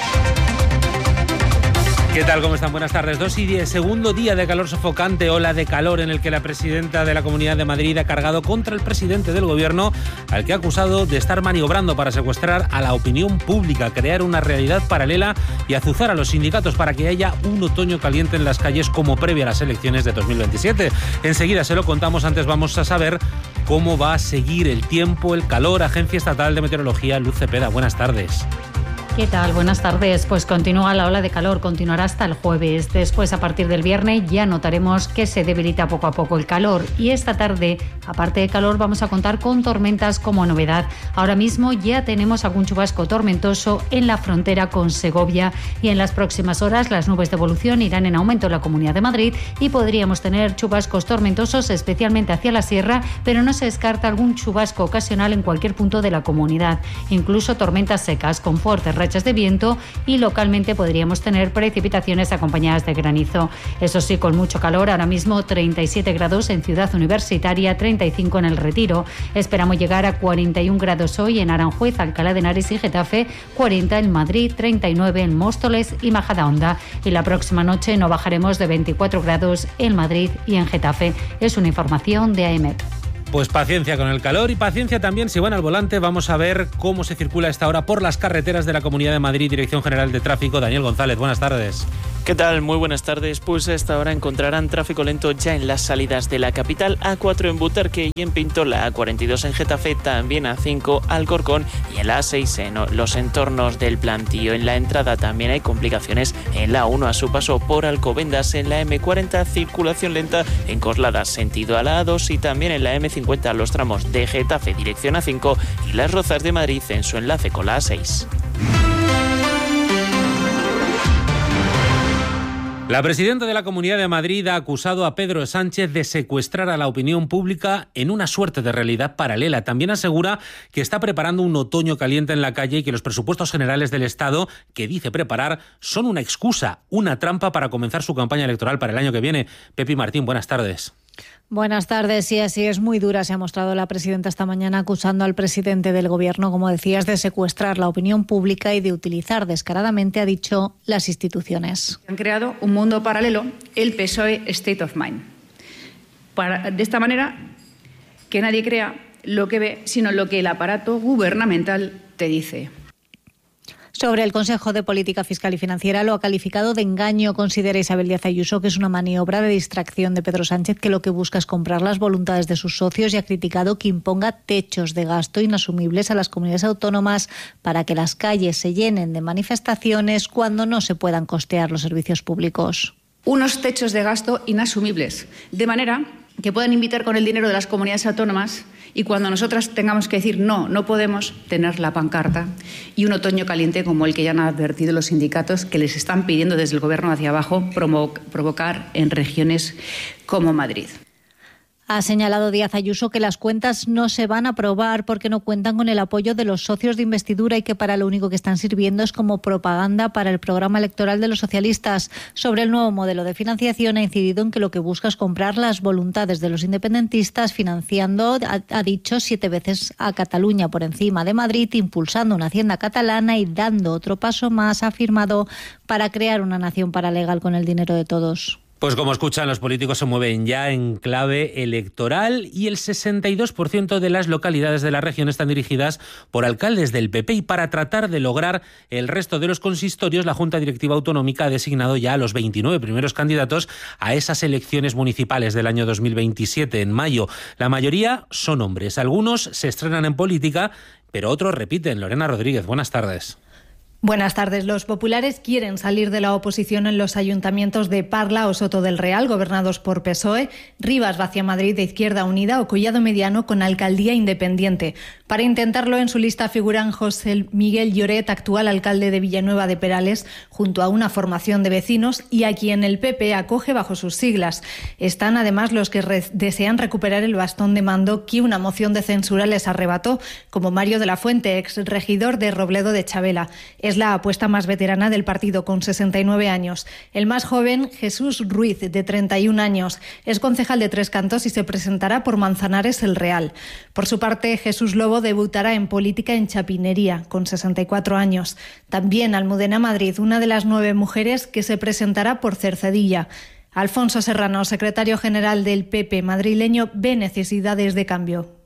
¿Qué tal? ¿Cómo están? Buenas tardes. 2:10, segundo día de calor sofocante, ola de calor en el que la presidenta de la Comunidad de Madrid ha cargado contra el presidente del Gobierno, al que ha acusado de estar maniobrando para secuestrar a la opinión pública, crear una realidad paralela y azuzar a los sindicatos para que haya un otoño caliente en las calles como previa a las elecciones de 2027. Enseguida se lo contamos, antes vamos a saber cómo va a seguir el tiempo, el calor. Agencia Estatal de Meteorología, Luz Cepeda. Buenas tardes. ¿Qué tal? Buenas tardes. Pues continúa la ola de calor, continuará hasta el jueves. Después, a partir del viernes, ya notaremos que se debilita poco a poco el calor. Y esta tarde, aparte de calor, vamos a contar con tormentas como novedad. Ahora mismo ya tenemos algún chubasco tormentoso en la frontera con Segovia y en las próximas horas las nubes de evolución irán en aumento en la Comunidad de Madrid y podríamos tener chubascos tormentosos, especialmente hacia la sierra, pero no se descarta algún chubasco ocasional en cualquier punto de la comunidad. Incluso tormentas secas con fuertes rachas de viento y localmente podríamos tener precipitaciones acompañadas de granizo. Eso sí, con mucho calor, ahora mismo 37 grados en Ciudad Universitaria, 35 en El Retiro. Esperamos llegar a 41 grados hoy en Aranjuez, Alcalá de Henares y Getafe, 40 en Madrid, 39 en Móstoles y Majadahonda. Y la próxima noche no bajaremos de 24 grados en Madrid y en Getafe. Es una información de AEMET. Pues paciencia con el calor y paciencia también si van al volante. Vamos a ver cómo se circula a esta hora por las carreteras de la Comunidad de Madrid. Dirección General de Tráfico, Daniel González, buenas tardes. ¿Qué tal? Muy buenas tardes. Pues a esta hora encontrarán tráfico lento ya en las salidas de la capital, A4 en Butarque y en Pinto, la A42 en Getafe, también A5 Alcorcón y en la A6 en los entornos del Plantío. En la entrada también hay complicaciones en la A1 a su paso por Alcobendas, en la M40 circulación lenta en Coslada sentido a la A2 y también en la M50 los tramos de Getafe dirección A5 y Las Rozas de Madrid en su enlace con la A6. La presidenta de la Comunidad de Madrid ha acusado a Pedro Sánchez de secuestrar a la opinión pública en una suerte de realidad paralela. También asegura que está preparando un otoño caliente en la calle y que los presupuestos generales del Estado, que dice preparar, son una excusa, una trampa para comenzar su campaña electoral para el año que viene. Pepi Martín, buenas tardes. Buenas tardes. Sí, así es, muy dura se ha mostrado la presidenta esta mañana acusando al presidente del Gobierno, como decías, de secuestrar la opinión pública y de utilizar descaradamente, ha dicho, las instituciones. Han creado un mundo paralelo, el PSOE State of Mind. De esta manera, que nadie crea lo que ve, sino lo que el aparato gubernamental te dice. Sobre el Consejo de Política Fiscal y Financiera lo ha calificado de engaño. Considera Isabel Díaz Ayuso que es una maniobra de distracción de Pedro Sánchez que lo que busca es comprar las voluntades de sus socios y ha criticado que imponga techos de gasto inasumibles a las comunidades autónomas para que las calles se llenen de manifestaciones cuando no se puedan costear los servicios públicos. Unos techos de gasto inasumibles, de manera que puedan invitar con el dinero de las comunidades autónomas y cuando nosotras tengamos que decir no podemos, tener la pancarta y un otoño caliente como el que ya han advertido los sindicatos que les están pidiendo desde el Gobierno hacia abajo provocar en regiones como Madrid. Ha señalado Díaz Ayuso que las cuentas no se van a aprobar porque no cuentan con el apoyo de los socios de investidura y que para lo único que están sirviendo es como propaganda para el programa electoral de los socialistas. Sobre el nuevo modelo de financiación ha incidido en que lo que busca es comprar las voluntades de los independentistas financiando, ha dicho, 7 veces a Cataluña por encima de Madrid, impulsando una hacienda catalana y dando otro paso más, ha afirmado, para crear una nación paralegal con el dinero de todos. Pues como escuchan, los políticos se mueven ya en clave electoral y el 62% de las localidades de la región están dirigidas por alcaldes del PP y para tratar de lograr el resto de los consistorios, la Junta Directiva Autonómica ha designado ya a los 29 primeros candidatos a esas elecciones municipales del año 2027 en mayo. La mayoría son hombres, algunos se estrenan en política, pero otros repiten. Lorena Rodríguez, buenas tardes. Buenas tardes. Los populares quieren salir de la oposición en los ayuntamientos de Parla o Soto del Real, gobernados por PSOE, Rivas, Vaciamadrid de Izquierda Unida o Collado Mediano con alcaldía independiente. Para intentarlo, en su lista figuran José Miguel Lloret, actual alcalde de Villanueva de Perales, junto a una formación de vecinos y a quien el PP acoge bajo sus siglas. Están además los que desean recuperar el bastón de mando que una moción de censura les arrebató, como Mario de la Fuente, exregidor de Robledo de Chabela. Es la apuesta más veterana del partido, con 69 años. El más joven, Jesús Ruiz, de 31 años. Es concejal de Tres Cantos y se presentará por Manzanares el Real. Por su parte, Jesús Lobo debutará en política en Chapinería, con 64 años. También Almudena Madrid, una de las 9 mujeres que se presentará por Cercedilla. Alfonso Serrano, secretario general del PP madrileño, ve necesidades de cambio.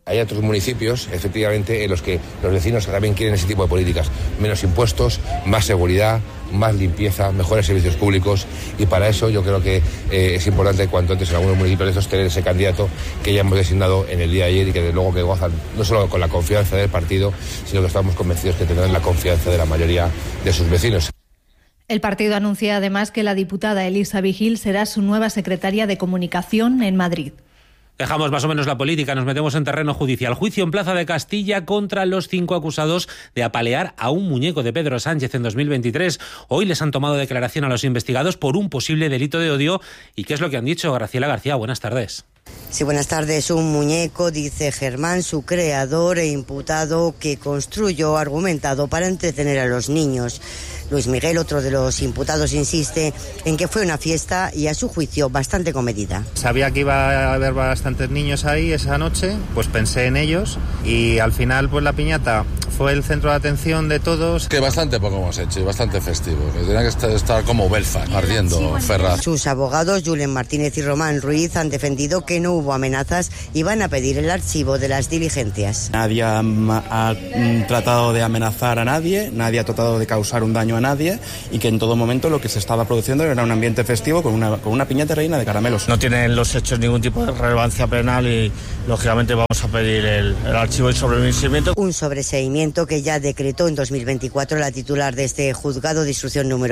Hay otros municipios, efectivamente, en los que los vecinos también quieren ese tipo de políticas. Menos impuestos, más seguridad, más limpieza, mejores servicios públicos, y para eso yo creo que es importante cuanto antes en algunos municipios de estos tener ese candidato que ya hemos designado en el día de ayer y que desde luego que gozan no solo con la confianza del partido, sino que estamos convencidos que tendrán la confianza de la mayoría de sus vecinos. El partido anuncia además que la diputada Elisa Vigil será su nueva secretaria de Comunicación en Madrid. Dejamos más o menos la política, nos metemos en terreno judicial. Juicio en Plaza de Castilla contra los 5 acusados de apalear a un muñeco de Pedro Sánchez en 2023. Hoy les han tomado declaración a los investigados por un posible delito de odio. ¿Y qué es lo que han dicho? Graciela García, buenas tardes. Sí, buenas tardes. Un muñeco, dice Germán, su creador e imputado, que construyó argumentado para entretener a los niños. Luis Miguel, otro de los imputados, insiste en que fue una fiesta y, a su juicio, bastante comedida. Sabía que iba a haber bastantes niños ahí esa noche, pues pensé en ellos y al final pues la piñata fue el centro de atención de todos. Que bastante poco hemos hecho y bastante festivo, que tenía que estar como Belfast, ardiendo Ferraz. Sus abogados, Julen Martínez y Román Ruiz, han defendido que no hubo amenazas y van a pedir el archivo de las diligencias. Nadie ha tratado de amenazar a nadie, nadie ha tratado de causar un daño a nadie, y que en todo momento lo que se estaba produciendo era un ambiente festivo con una piñata reina de caramelos. No tienen los hechos ningún tipo de relevancia penal y lógicamente vamos a pedir el archivo y sobreseimiento. Un sobreseimiento que ya decretó en 2024 la titular de este juzgado de instrucción número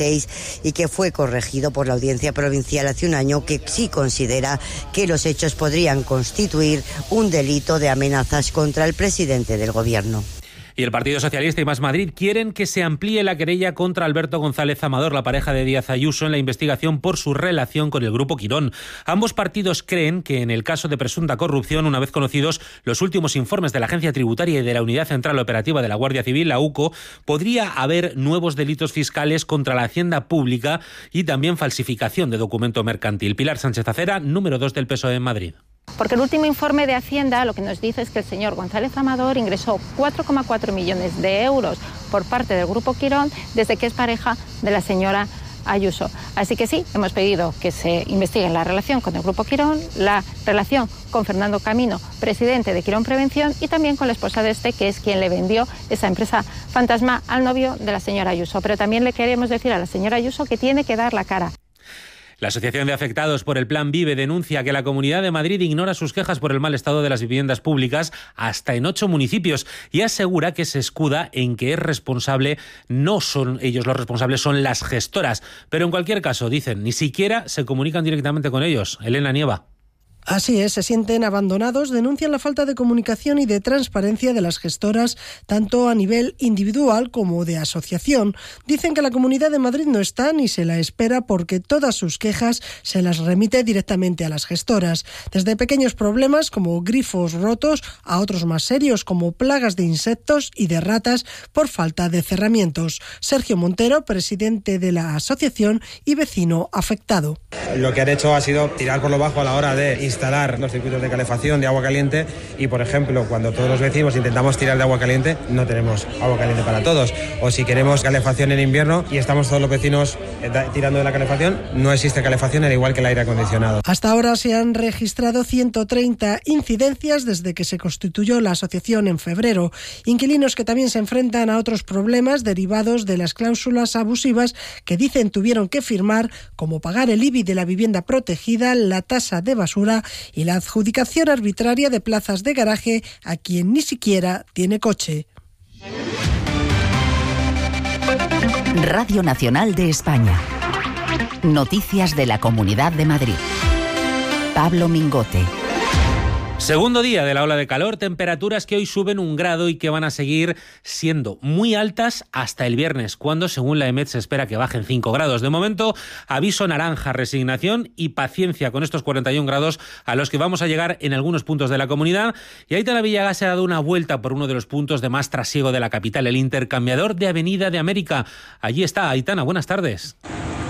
26 y que fue corregido por la Audiencia Provincial hace un año, que sí considera que los hechos podrían constituir un delito de amenazas contra el presidente del Gobierno. Y el Partido Socialista y Más Madrid quieren que se amplíe la querella contra Alberto González Amador, la pareja de Díaz Ayuso, en la investigación por su relación con el Grupo Quirón. Ambos partidos creen que en el caso de presunta corrupción, una vez conocidos los últimos informes de la Agencia Tributaria y de la Unidad Central Operativa de la Guardia Civil, la UCO, podría haber nuevos delitos fiscales contra la hacienda pública y también falsificación de documento mercantil. Pilar Sánchez Acera, número 2 del PSOE en Madrid. Porque el último informe de Hacienda lo que nos dice es que el señor González Amador ingresó 4,4 millones de euros por parte del Grupo Quirón desde que es pareja de la señora Ayuso. Así que sí, hemos pedido que se investigue la relación con el Grupo Quirón, la relación con Fernando Camino, presidente de Quirón Prevención, y también con la esposa de este, que es quien le vendió esa empresa fantasma al novio de la señora Ayuso. Pero también le queremos decir a la señora Ayuso que tiene que dar la cara. La Asociación de Afectados por el Plan VIVE denuncia que la Comunidad de Madrid ignora sus quejas por el mal estado de las viviendas públicas hasta en 8 municipios y asegura que se escuda en que no son ellos los responsables, son las gestoras. Pero en cualquier caso, dicen, ni siquiera se comunican directamente con ellos. Elena Nieva. Así es, se sienten abandonados, denuncian la falta de comunicación y de transparencia de las gestoras, tanto a nivel individual como de asociación. Dicen que la Comunidad de Madrid no está ni se la espera porque todas sus quejas se las remite directamente a las gestoras. Desde pequeños problemas como grifos rotos a otros más serios como plagas de insectos y de ratas por falta de cerramientos. Sergio Montero, presidente de la asociación y vecino afectado. Lo que han hecho ha sido tirar por lo bajo a la hora de instalar los circuitos de calefacción de agua caliente y, por ejemplo, cuando todos los vecinos intentamos tirar de agua caliente, no tenemos agua caliente para todos. O si queremos calefacción en invierno y estamos todos los vecinos tirando de la calefacción, no existe calefacción, al igual que el aire acondicionado. Hasta ahora se han registrado 130 incidencias desde que se constituyó la asociación en febrero. Inquilinos que también se enfrentan a otros problemas derivados de las cláusulas abusivas que dicen tuvieron que firmar, como pagar el IBI de la vivienda protegida, la tasa de basura y la adjudicación arbitraria de plazas de garaje a quien ni siquiera tiene coche. Radio Nacional de España. Noticias de la Comunidad de Madrid. Pablo Mingote. Segundo día de la ola de calor, temperaturas que hoy suben 1 grado y que van a seguir siendo muy altas hasta el viernes, cuando, según la EMET, se espera que bajen 5 grados. De momento, aviso naranja, resignación y paciencia con estos 41 grados a los que vamos a llegar en algunos puntos de la comunidad. Y Aitana Villagas se ha dado una vuelta por uno de los puntos de más trasiego de la capital, el intercambiador de Avenida de América. Allí está Aitana, buenas tardes.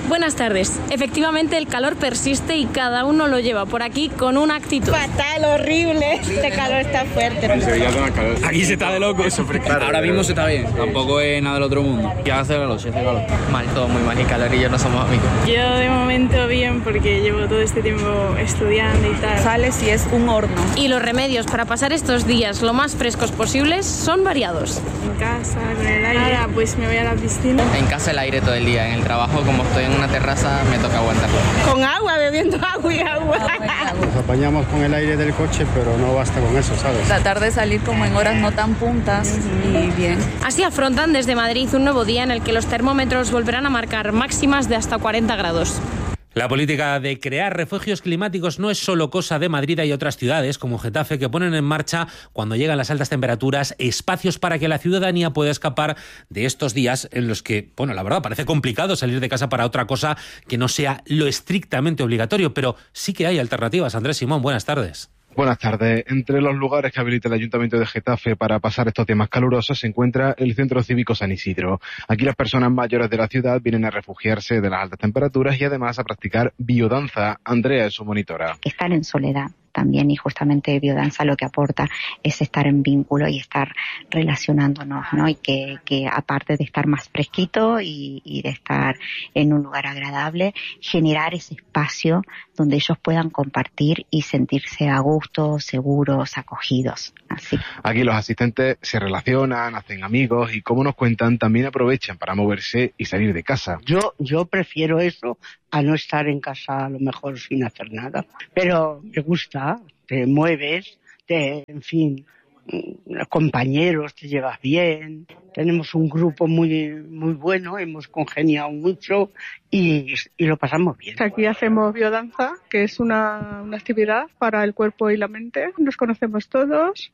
Buenas tardes. Efectivamente, el calor persiste y cada uno lo lleva por aquí con una actitud. Fatal, horrible. Este calor está fuerte. Aquí se está de loco. Ahora mismo se está bien. Tampoco es nada del otro mundo. Ya hace calor, se hace calor. Mal, todo muy mal. Y calor y yo no somos amigos. Yo de momento bien porque llevo todo este tiempo estudiando y tal. Sales y es un horno. Y los remedios para pasar estos días lo más frescos posibles son variados. En casa, con el aire. Ahora pues me voy a la piscina. En casa el aire todo el día. En el trabajo, como estoy en una terraza, me toca aguantar. Con agua, bebiendo agua y agua. Nos apañamos con el aire del coche, pero no basta con eso, ¿sabes? Tratar de salir como en horas no tan puntas y bien. Así afrontan desde Madrid un nuevo día en el que los termómetros volverán a marcar máximas de hasta 40 grados. La política de crear refugios climáticos no es solo cosa de Madrid y otras ciudades, como Getafe, que ponen en marcha, cuando llegan las altas temperaturas, espacios para que la ciudadanía pueda escapar de estos días en los que, bueno, la verdad, parece complicado salir de casa para otra cosa que no sea lo estrictamente obligatorio, pero sí que hay alternativas. Andrés Simón, buenas tardes. Buenas tardes. Entre los lugares que habilita el Ayuntamiento de Getafe para pasar estos días más calurosos se encuentra el Centro Cívico San Isidro. Aquí las personas mayores de la ciudad vienen a refugiarse de las altas temperaturas y además a practicar biodanza. Andrea es su monitora. Estar en soledad también, y justamente biodanza lo que aporta es estar en vínculo y estar relacionándonos, ¿no? Y que aparte de estar más fresquito y de estar en un lugar agradable, generar ese espacio donde ellos puedan compartir y sentirse a gusto, seguros, acogidos. Así. Aquí los asistentes se relacionan, hacen amigos y, como nos cuentan, también aprovechan para moverse y salir de casa. Yo prefiero eso a no estar en casa a lo mejor sin hacer nada. Pero me gusta, te mueves, en fin, los compañeros, te llevas bien. Tenemos un grupo muy bueno, hemos congeniado mucho y lo pasamos bien. Aquí hacemos biodanza, que es una actividad para el cuerpo y la mente. Nos conocemos todos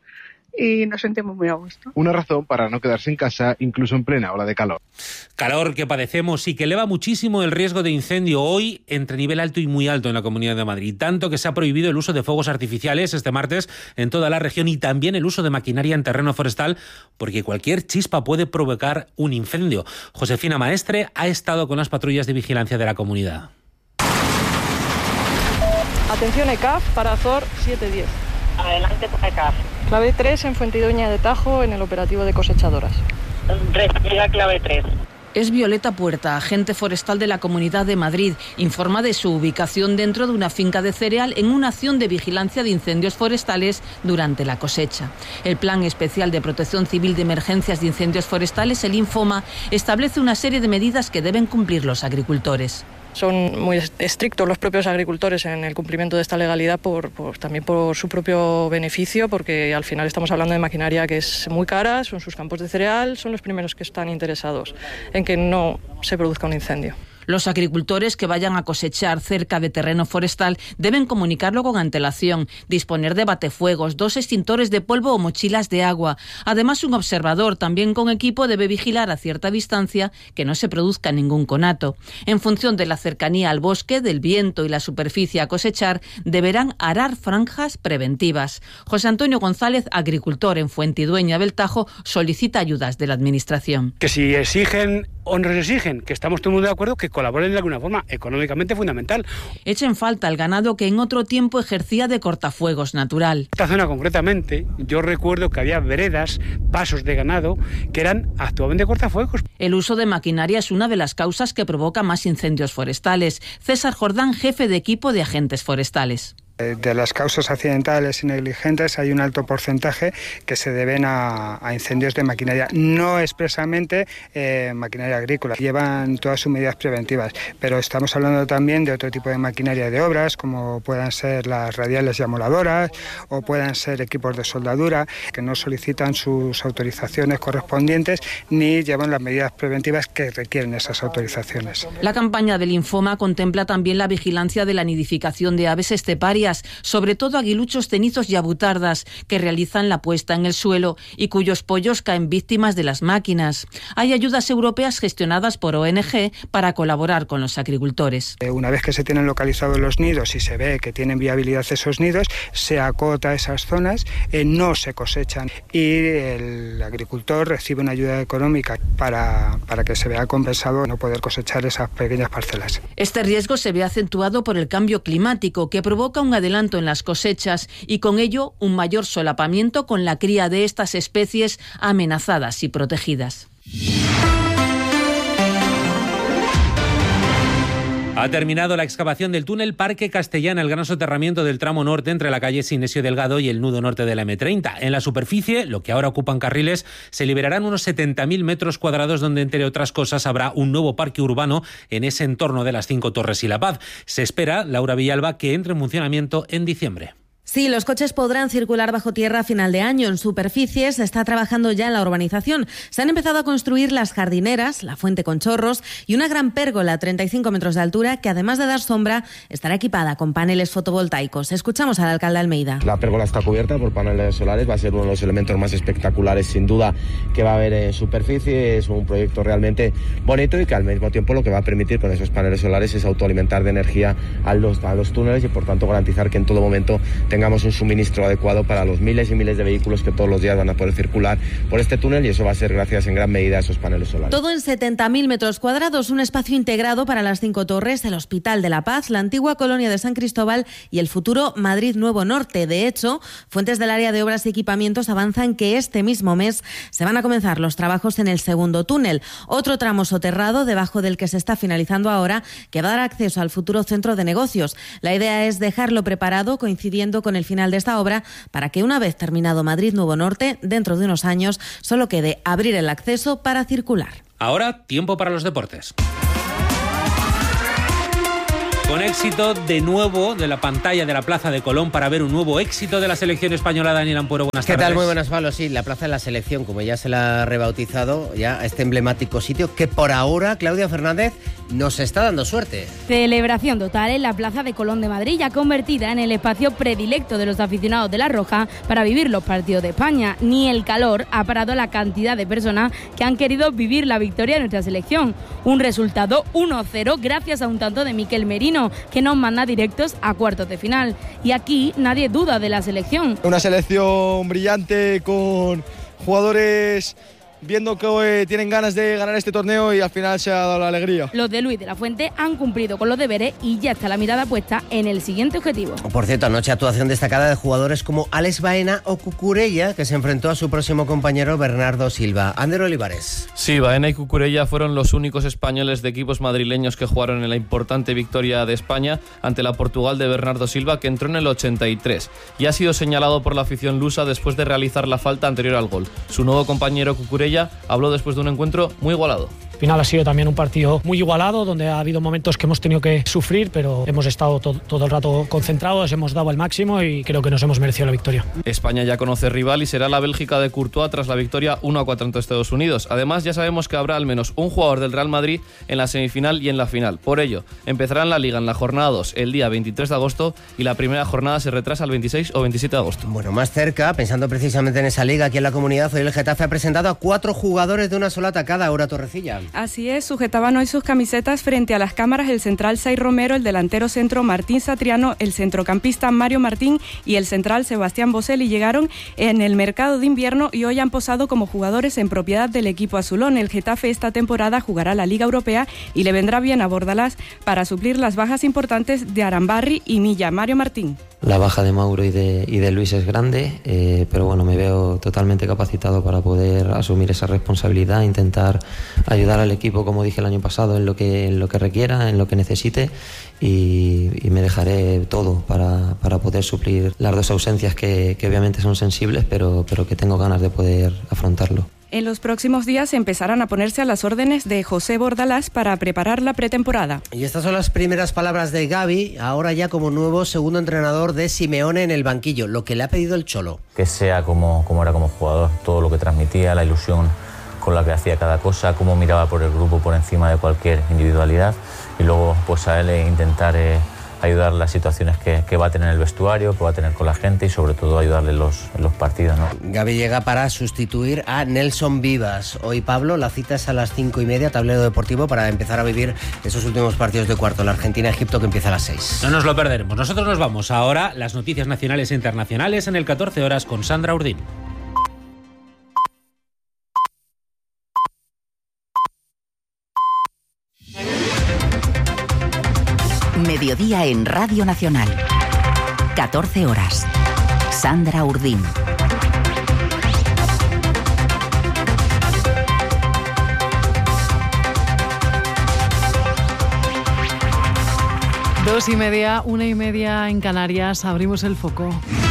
y nos sentimos muy a gusto. Una razón para no quedarse en casa incluso en plena ola de calor. Calor que padecemos y que eleva muchísimo el riesgo de incendio hoy entre nivel alto y muy alto en la Comunidad de Madrid. Tanto que se ha prohibido el uso de fuegos artificiales este martes en toda la región y también el uso de maquinaria en terreno forestal, porque cualquier chispa puede provocar un incendio. Josefina Maestre ha estado con las patrullas de vigilancia de la comunidad. Atención ECAF para Azor 710. Adelante por ECAF. Clave 3 en Fuentidueña de Tajo en el operativo de cosechadoras. Recibida clave 3. Es Violeta Puerta, agente forestal de la Comunidad de Madrid. Informa de su ubicación dentro de una finca de cereal en una acción de vigilancia de incendios forestales durante la cosecha. El Plan Especial de Protección Civil de Emergencias de Incendios Forestales, el Infoma, establece una serie de medidas que deben cumplir los agricultores. Son muy estrictos los propios agricultores en el cumplimiento de esta legalidad también por su propio beneficio, porque al final estamos hablando de maquinaria que es muy cara, son sus campos de cereal, son los primeros que están interesados en que no se produzca un incendio. Los agricultores que vayan a cosechar cerca de terreno forestal deben comunicarlo con antelación, disponer de batefuegos, 2 extintores de polvo o mochilas de agua. Además, un observador, también con equipo, debe vigilar a cierta distancia que no se produzca ningún conato. En función de la cercanía al bosque, del viento y la superficie a cosechar, deberán arar franjas preventivas. José Antonio González, agricultor en Fuentidueña del Tajo, solicita ayudas de la Administración. Que si exigen o nos exigen, que estamos todo el mundo de acuerdo, que colaboren de alguna forma, económicamente fundamental. Echa en falta el ganado que en otro tiempo ejercía de cortafuegos natural. Esta zona concretamente, yo recuerdo que había veredas, pasos de ganado, que eran actualmente cortafuegos. El uso de maquinaria es una de las causas que provoca más incendios forestales. César Jordán, jefe de equipo de agentes forestales. De las causas accidentales y negligentes hay un alto porcentaje que se deben a incendios de maquinaria, no expresamente maquinaria agrícola. Llevan todas sus medidas preventivas, pero estamos hablando también de otro tipo de maquinaria de obras, como puedan ser las radiales y amoladoras o puedan ser equipos de soldadura, que no solicitan sus autorizaciones correspondientes ni llevan las medidas preventivas que requieren esas autorizaciones. La campaña del Infoma contempla también la vigilancia de la nidificación de aves esteparias. crías, sobre todo aguiluchos cenizos y abutardas, que realizan la puesta en el suelo y cuyos pollos caen víctimas de las máquinas. Hay ayudas europeas gestionadas por ONG para colaborar con los agricultores. Una vez que se tienen localizados los nidos y se ve que tienen viabilidad esos nidos, se acota esas zonas, no se cosechan y el agricultor recibe una ayuda económica para que se vea compensado no poder cosechar esas pequeñas parcelas. Este riesgo se ve acentuado por el cambio climático, que provoca un adelanto en las cosechas y con ello un mayor solapamiento con la cría de estas especies amenazadas y protegidas. Ha terminado la excavación del túnel Parque Castellana, el gran soterramiento del tramo norte entre la calle Sinesio Delgado y el nudo norte de la M30. En la superficie, lo que ahora ocupan carriles, se liberarán unos 70.000 metros cuadrados donde, entre otras cosas, habrá un nuevo parque urbano en ese entorno de las 5 Torres y La Paz. Se espera, Laura Villalba, que entre en funcionamiento en diciembre. Sí, los coches podrán circular bajo tierra a final de año. En superficie se está trabajando ya en la urbanización. Se han empezado a construir las jardineras, la fuente con chorros y una gran pérgola a 35 metros de altura que, además de dar sombra, estará equipada con paneles fotovoltaicos. Escuchamos al alcalde Almeida. La pérgola está cubierta por paneles solares, va a ser uno de los elementos más espectaculares, sin duda, que va a haber en superficie. Es un proyecto realmente bonito y que al mismo tiempo lo que va a permitir con esos paneles solares es autoalimentar de energía a los túneles y, por tanto, garantizar que en todo momento tengamos un suministro adecuado para los miles y miles de vehículos que todos los días van a poder circular por este túnel, y eso va a ser gracias en gran medida a esos paneles solares. Todo en 70.000 metros cuadrados, un espacio integrado para las 5 torres, el Hospital de la Paz, la antigua colonia de San Cristóbal y el futuro Madrid Nuevo Norte. De hecho, fuentes del área de obras y equipamientos avanzan que este mismo mes se van a comenzar los trabajos en el segundo túnel, otro tramo soterrado debajo del que se está finalizando ahora, que va a dar acceso al futuro centro de negocios. La idea es dejarlo preparado coincidiendo con el final de esta obra para que, una vez terminado Madrid Nuevo Norte, dentro de unos años solo quede abrir el acceso para circular. Ahora, tiempo para los deportes. Con éxito de nuevo de la pantalla de la Plaza de Colón para ver un nuevo éxito de la selección española. Daniel Ampuero, buenas tardes. ¿Qué tal? Muy buenas, Pablo. Sí, la Plaza de la Selección, como ya se la ha rebautizado, ya a este emblemático sitio que por ahora, Claudia Fernández, nos está dando suerte. Celebración total en la Plaza de Colón de Madrid, ya convertida en el espacio predilecto de los aficionados de la Roja para vivir los partidos de España. Ni el calor ha parado la cantidad de personas que han querido vivir la victoria de nuestra selección. Un resultado 1-0 gracias a un tanto de Mikel Merino, que nos manda directos a cuartos de final. Y aquí nadie duda de la selección. Una selección brillante con jugadores viendo que tienen ganas de ganar este torneo y al final se ha dado la alegría. Los de Luis de la Fuente han cumplido con los deberes y ya está la mirada puesta en el siguiente objetivo. Por cierto, anoche actuación destacada de jugadores como Alex Baena o Cucurella, que se enfrentó a su próximo compañero Bernardo Silva. Ander Olivares. Sí, Baena y Cucurella fueron los únicos españoles de equipos madrileños que jugaron en la importante victoria de España ante la Portugal de Bernardo Silva, que entró en el 83 y ha sido señalado por la afición lusa después de realizar la falta anterior al gol. Su nuevo compañero Cucurella habló después de un encuentro muy igualado. Al final ha sido también un partido muy igualado, donde ha habido momentos que hemos tenido que sufrir, pero hemos estado todo el rato concentrados, hemos dado el máximo y creo que nos hemos merecido la victoria. España ya conoce rival y será la Bélgica de Courtois tras la victoria 1-4 ante Estados Unidos. Además, ya sabemos que habrá al menos un jugador del Real Madrid en la semifinal y en la final. Por ello, empezarán la Liga en la jornada 2 el día 23 de agosto y la primera jornada se retrasa al 26 o 27 de agosto. Bueno, más cerca, pensando precisamente en esa liga aquí en la comunidad, hoy el Getafe ha presentado a 4 jugadores de una sola tacada. Aura Torrecilla. Así es, sujetaban hoy sus camisetas frente a las cámaras el central Sai Romero, el delantero centro Martín Satriano, el centrocampista Mario Martín y el central Sebastián Boselli. Llegaron en el mercado de invierno y hoy han posado como jugadores en propiedad del equipo azulón. El Getafe esta temporada jugará la Liga Europea y le vendrá bien a Bordalás para suplir las bajas importantes de Arambarri y Milla. Mario Martín. La baja de Mauro y de Luis es grande, pero bueno, me veo totalmente capacitado para poder asumir esa responsabilidad, intentar ayudar al equipo, como dije el año pasado, en lo que requiera, en lo que necesite, y me dejaré todo para poder suplir las dos ausencias que obviamente son sensibles, pero que tengo ganas de poder afrontarlo. En los próximos días empezarán a ponerse a las órdenes de José Bordalás para preparar la pretemporada. Y estas son las primeras palabras de Gavi, ahora ya como nuevo segundo entrenador de Simeone en el banquillo, lo que le ha pedido el Cholo. Que sea como era como jugador, todo lo que transmitía, la ilusión con la que hacía cada cosa, cómo miraba por el grupo por encima de cualquier individualidad, y luego pues a él intentar ayudar las situaciones que va a tener el vestuario, que va a tener con la gente y sobre todo ayudarle en los partidos, ¿no? Gavi llega para sustituir a Nelson Vivas. Hoy, Pablo, la cita es a las 5:30, tablero deportivo, para empezar a vivir esos últimos partidos de cuarto. La Argentina-Egipto, que empieza a las 6. No nos lo perderemos. Nosotros nos vamos ahora, las noticias nacionales e internacionales en el 14 horas con Sandra Urdín. Mediodía en Radio Nacional. 14 horas. Sandra Urdín. Dos y media, 1:30 en Canarias. Abrimos el foco.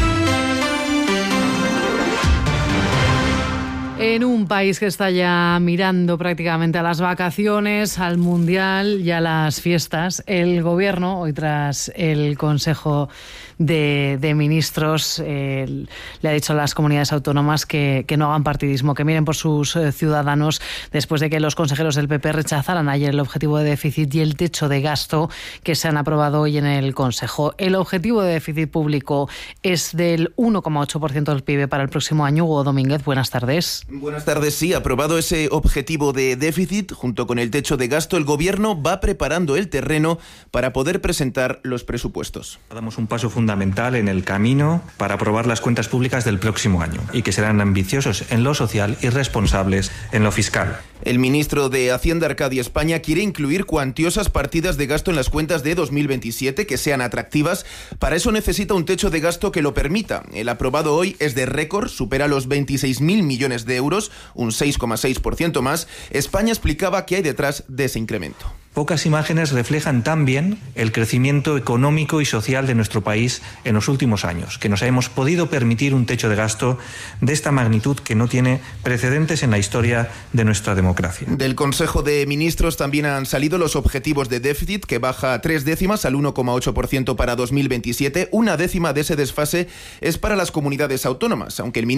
En un país que está ya mirando prácticamente a las vacaciones, al Mundial y a las fiestas, el Gobierno, hoy tras el Consejo de Ministros, le ha dicho a las comunidades autónomas que no hagan partidismo, que miren por sus ciudadanos, después de que los consejeros del PP rechazaran ayer el objetivo de déficit y el techo de gasto que se han aprobado hoy en el Consejo. El objetivo de déficit público es del 1,8% del PIB para el próximo año. Hugo Domínguez, buenas tardes. Buenas tardes. Sí, aprobado ese objetivo de déficit, junto con el techo de gasto, el Gobierno va preparando el terreno para poder presentar los presupuestos. Damos un paso fundamental en el camino para aprobar las cuentas públicas del próximo año y que serán ambiciosos en lo social y responsables en lo fiscal. El ministro de Hacienda, Arcadio España, quiere incluir cuantiosas partidas de gasto en las cuentas de 2027 que sean atractivas. Para eso necesita un techo de gasto que lo permita. El aprobado hoy es de récord, supera los 26.000 millones de euros, un 6,6% más. España explicaba qué hay detrás de ese incremento. Pocas imágenes reflejan tan bien el crecimiento económico y social de nuestro país en los últimos años, que nos hemos podido permitir un techo de gasto de esta magnitud que no tiene precedentes en la historia de nuestra democracia. Del Consejo de Ministros también han salido los objetivos de déficit, que baja 3 décimas al 1,8% para 2027. Una décima de ese desfase es para las comunidades autónomas, aunque el ministro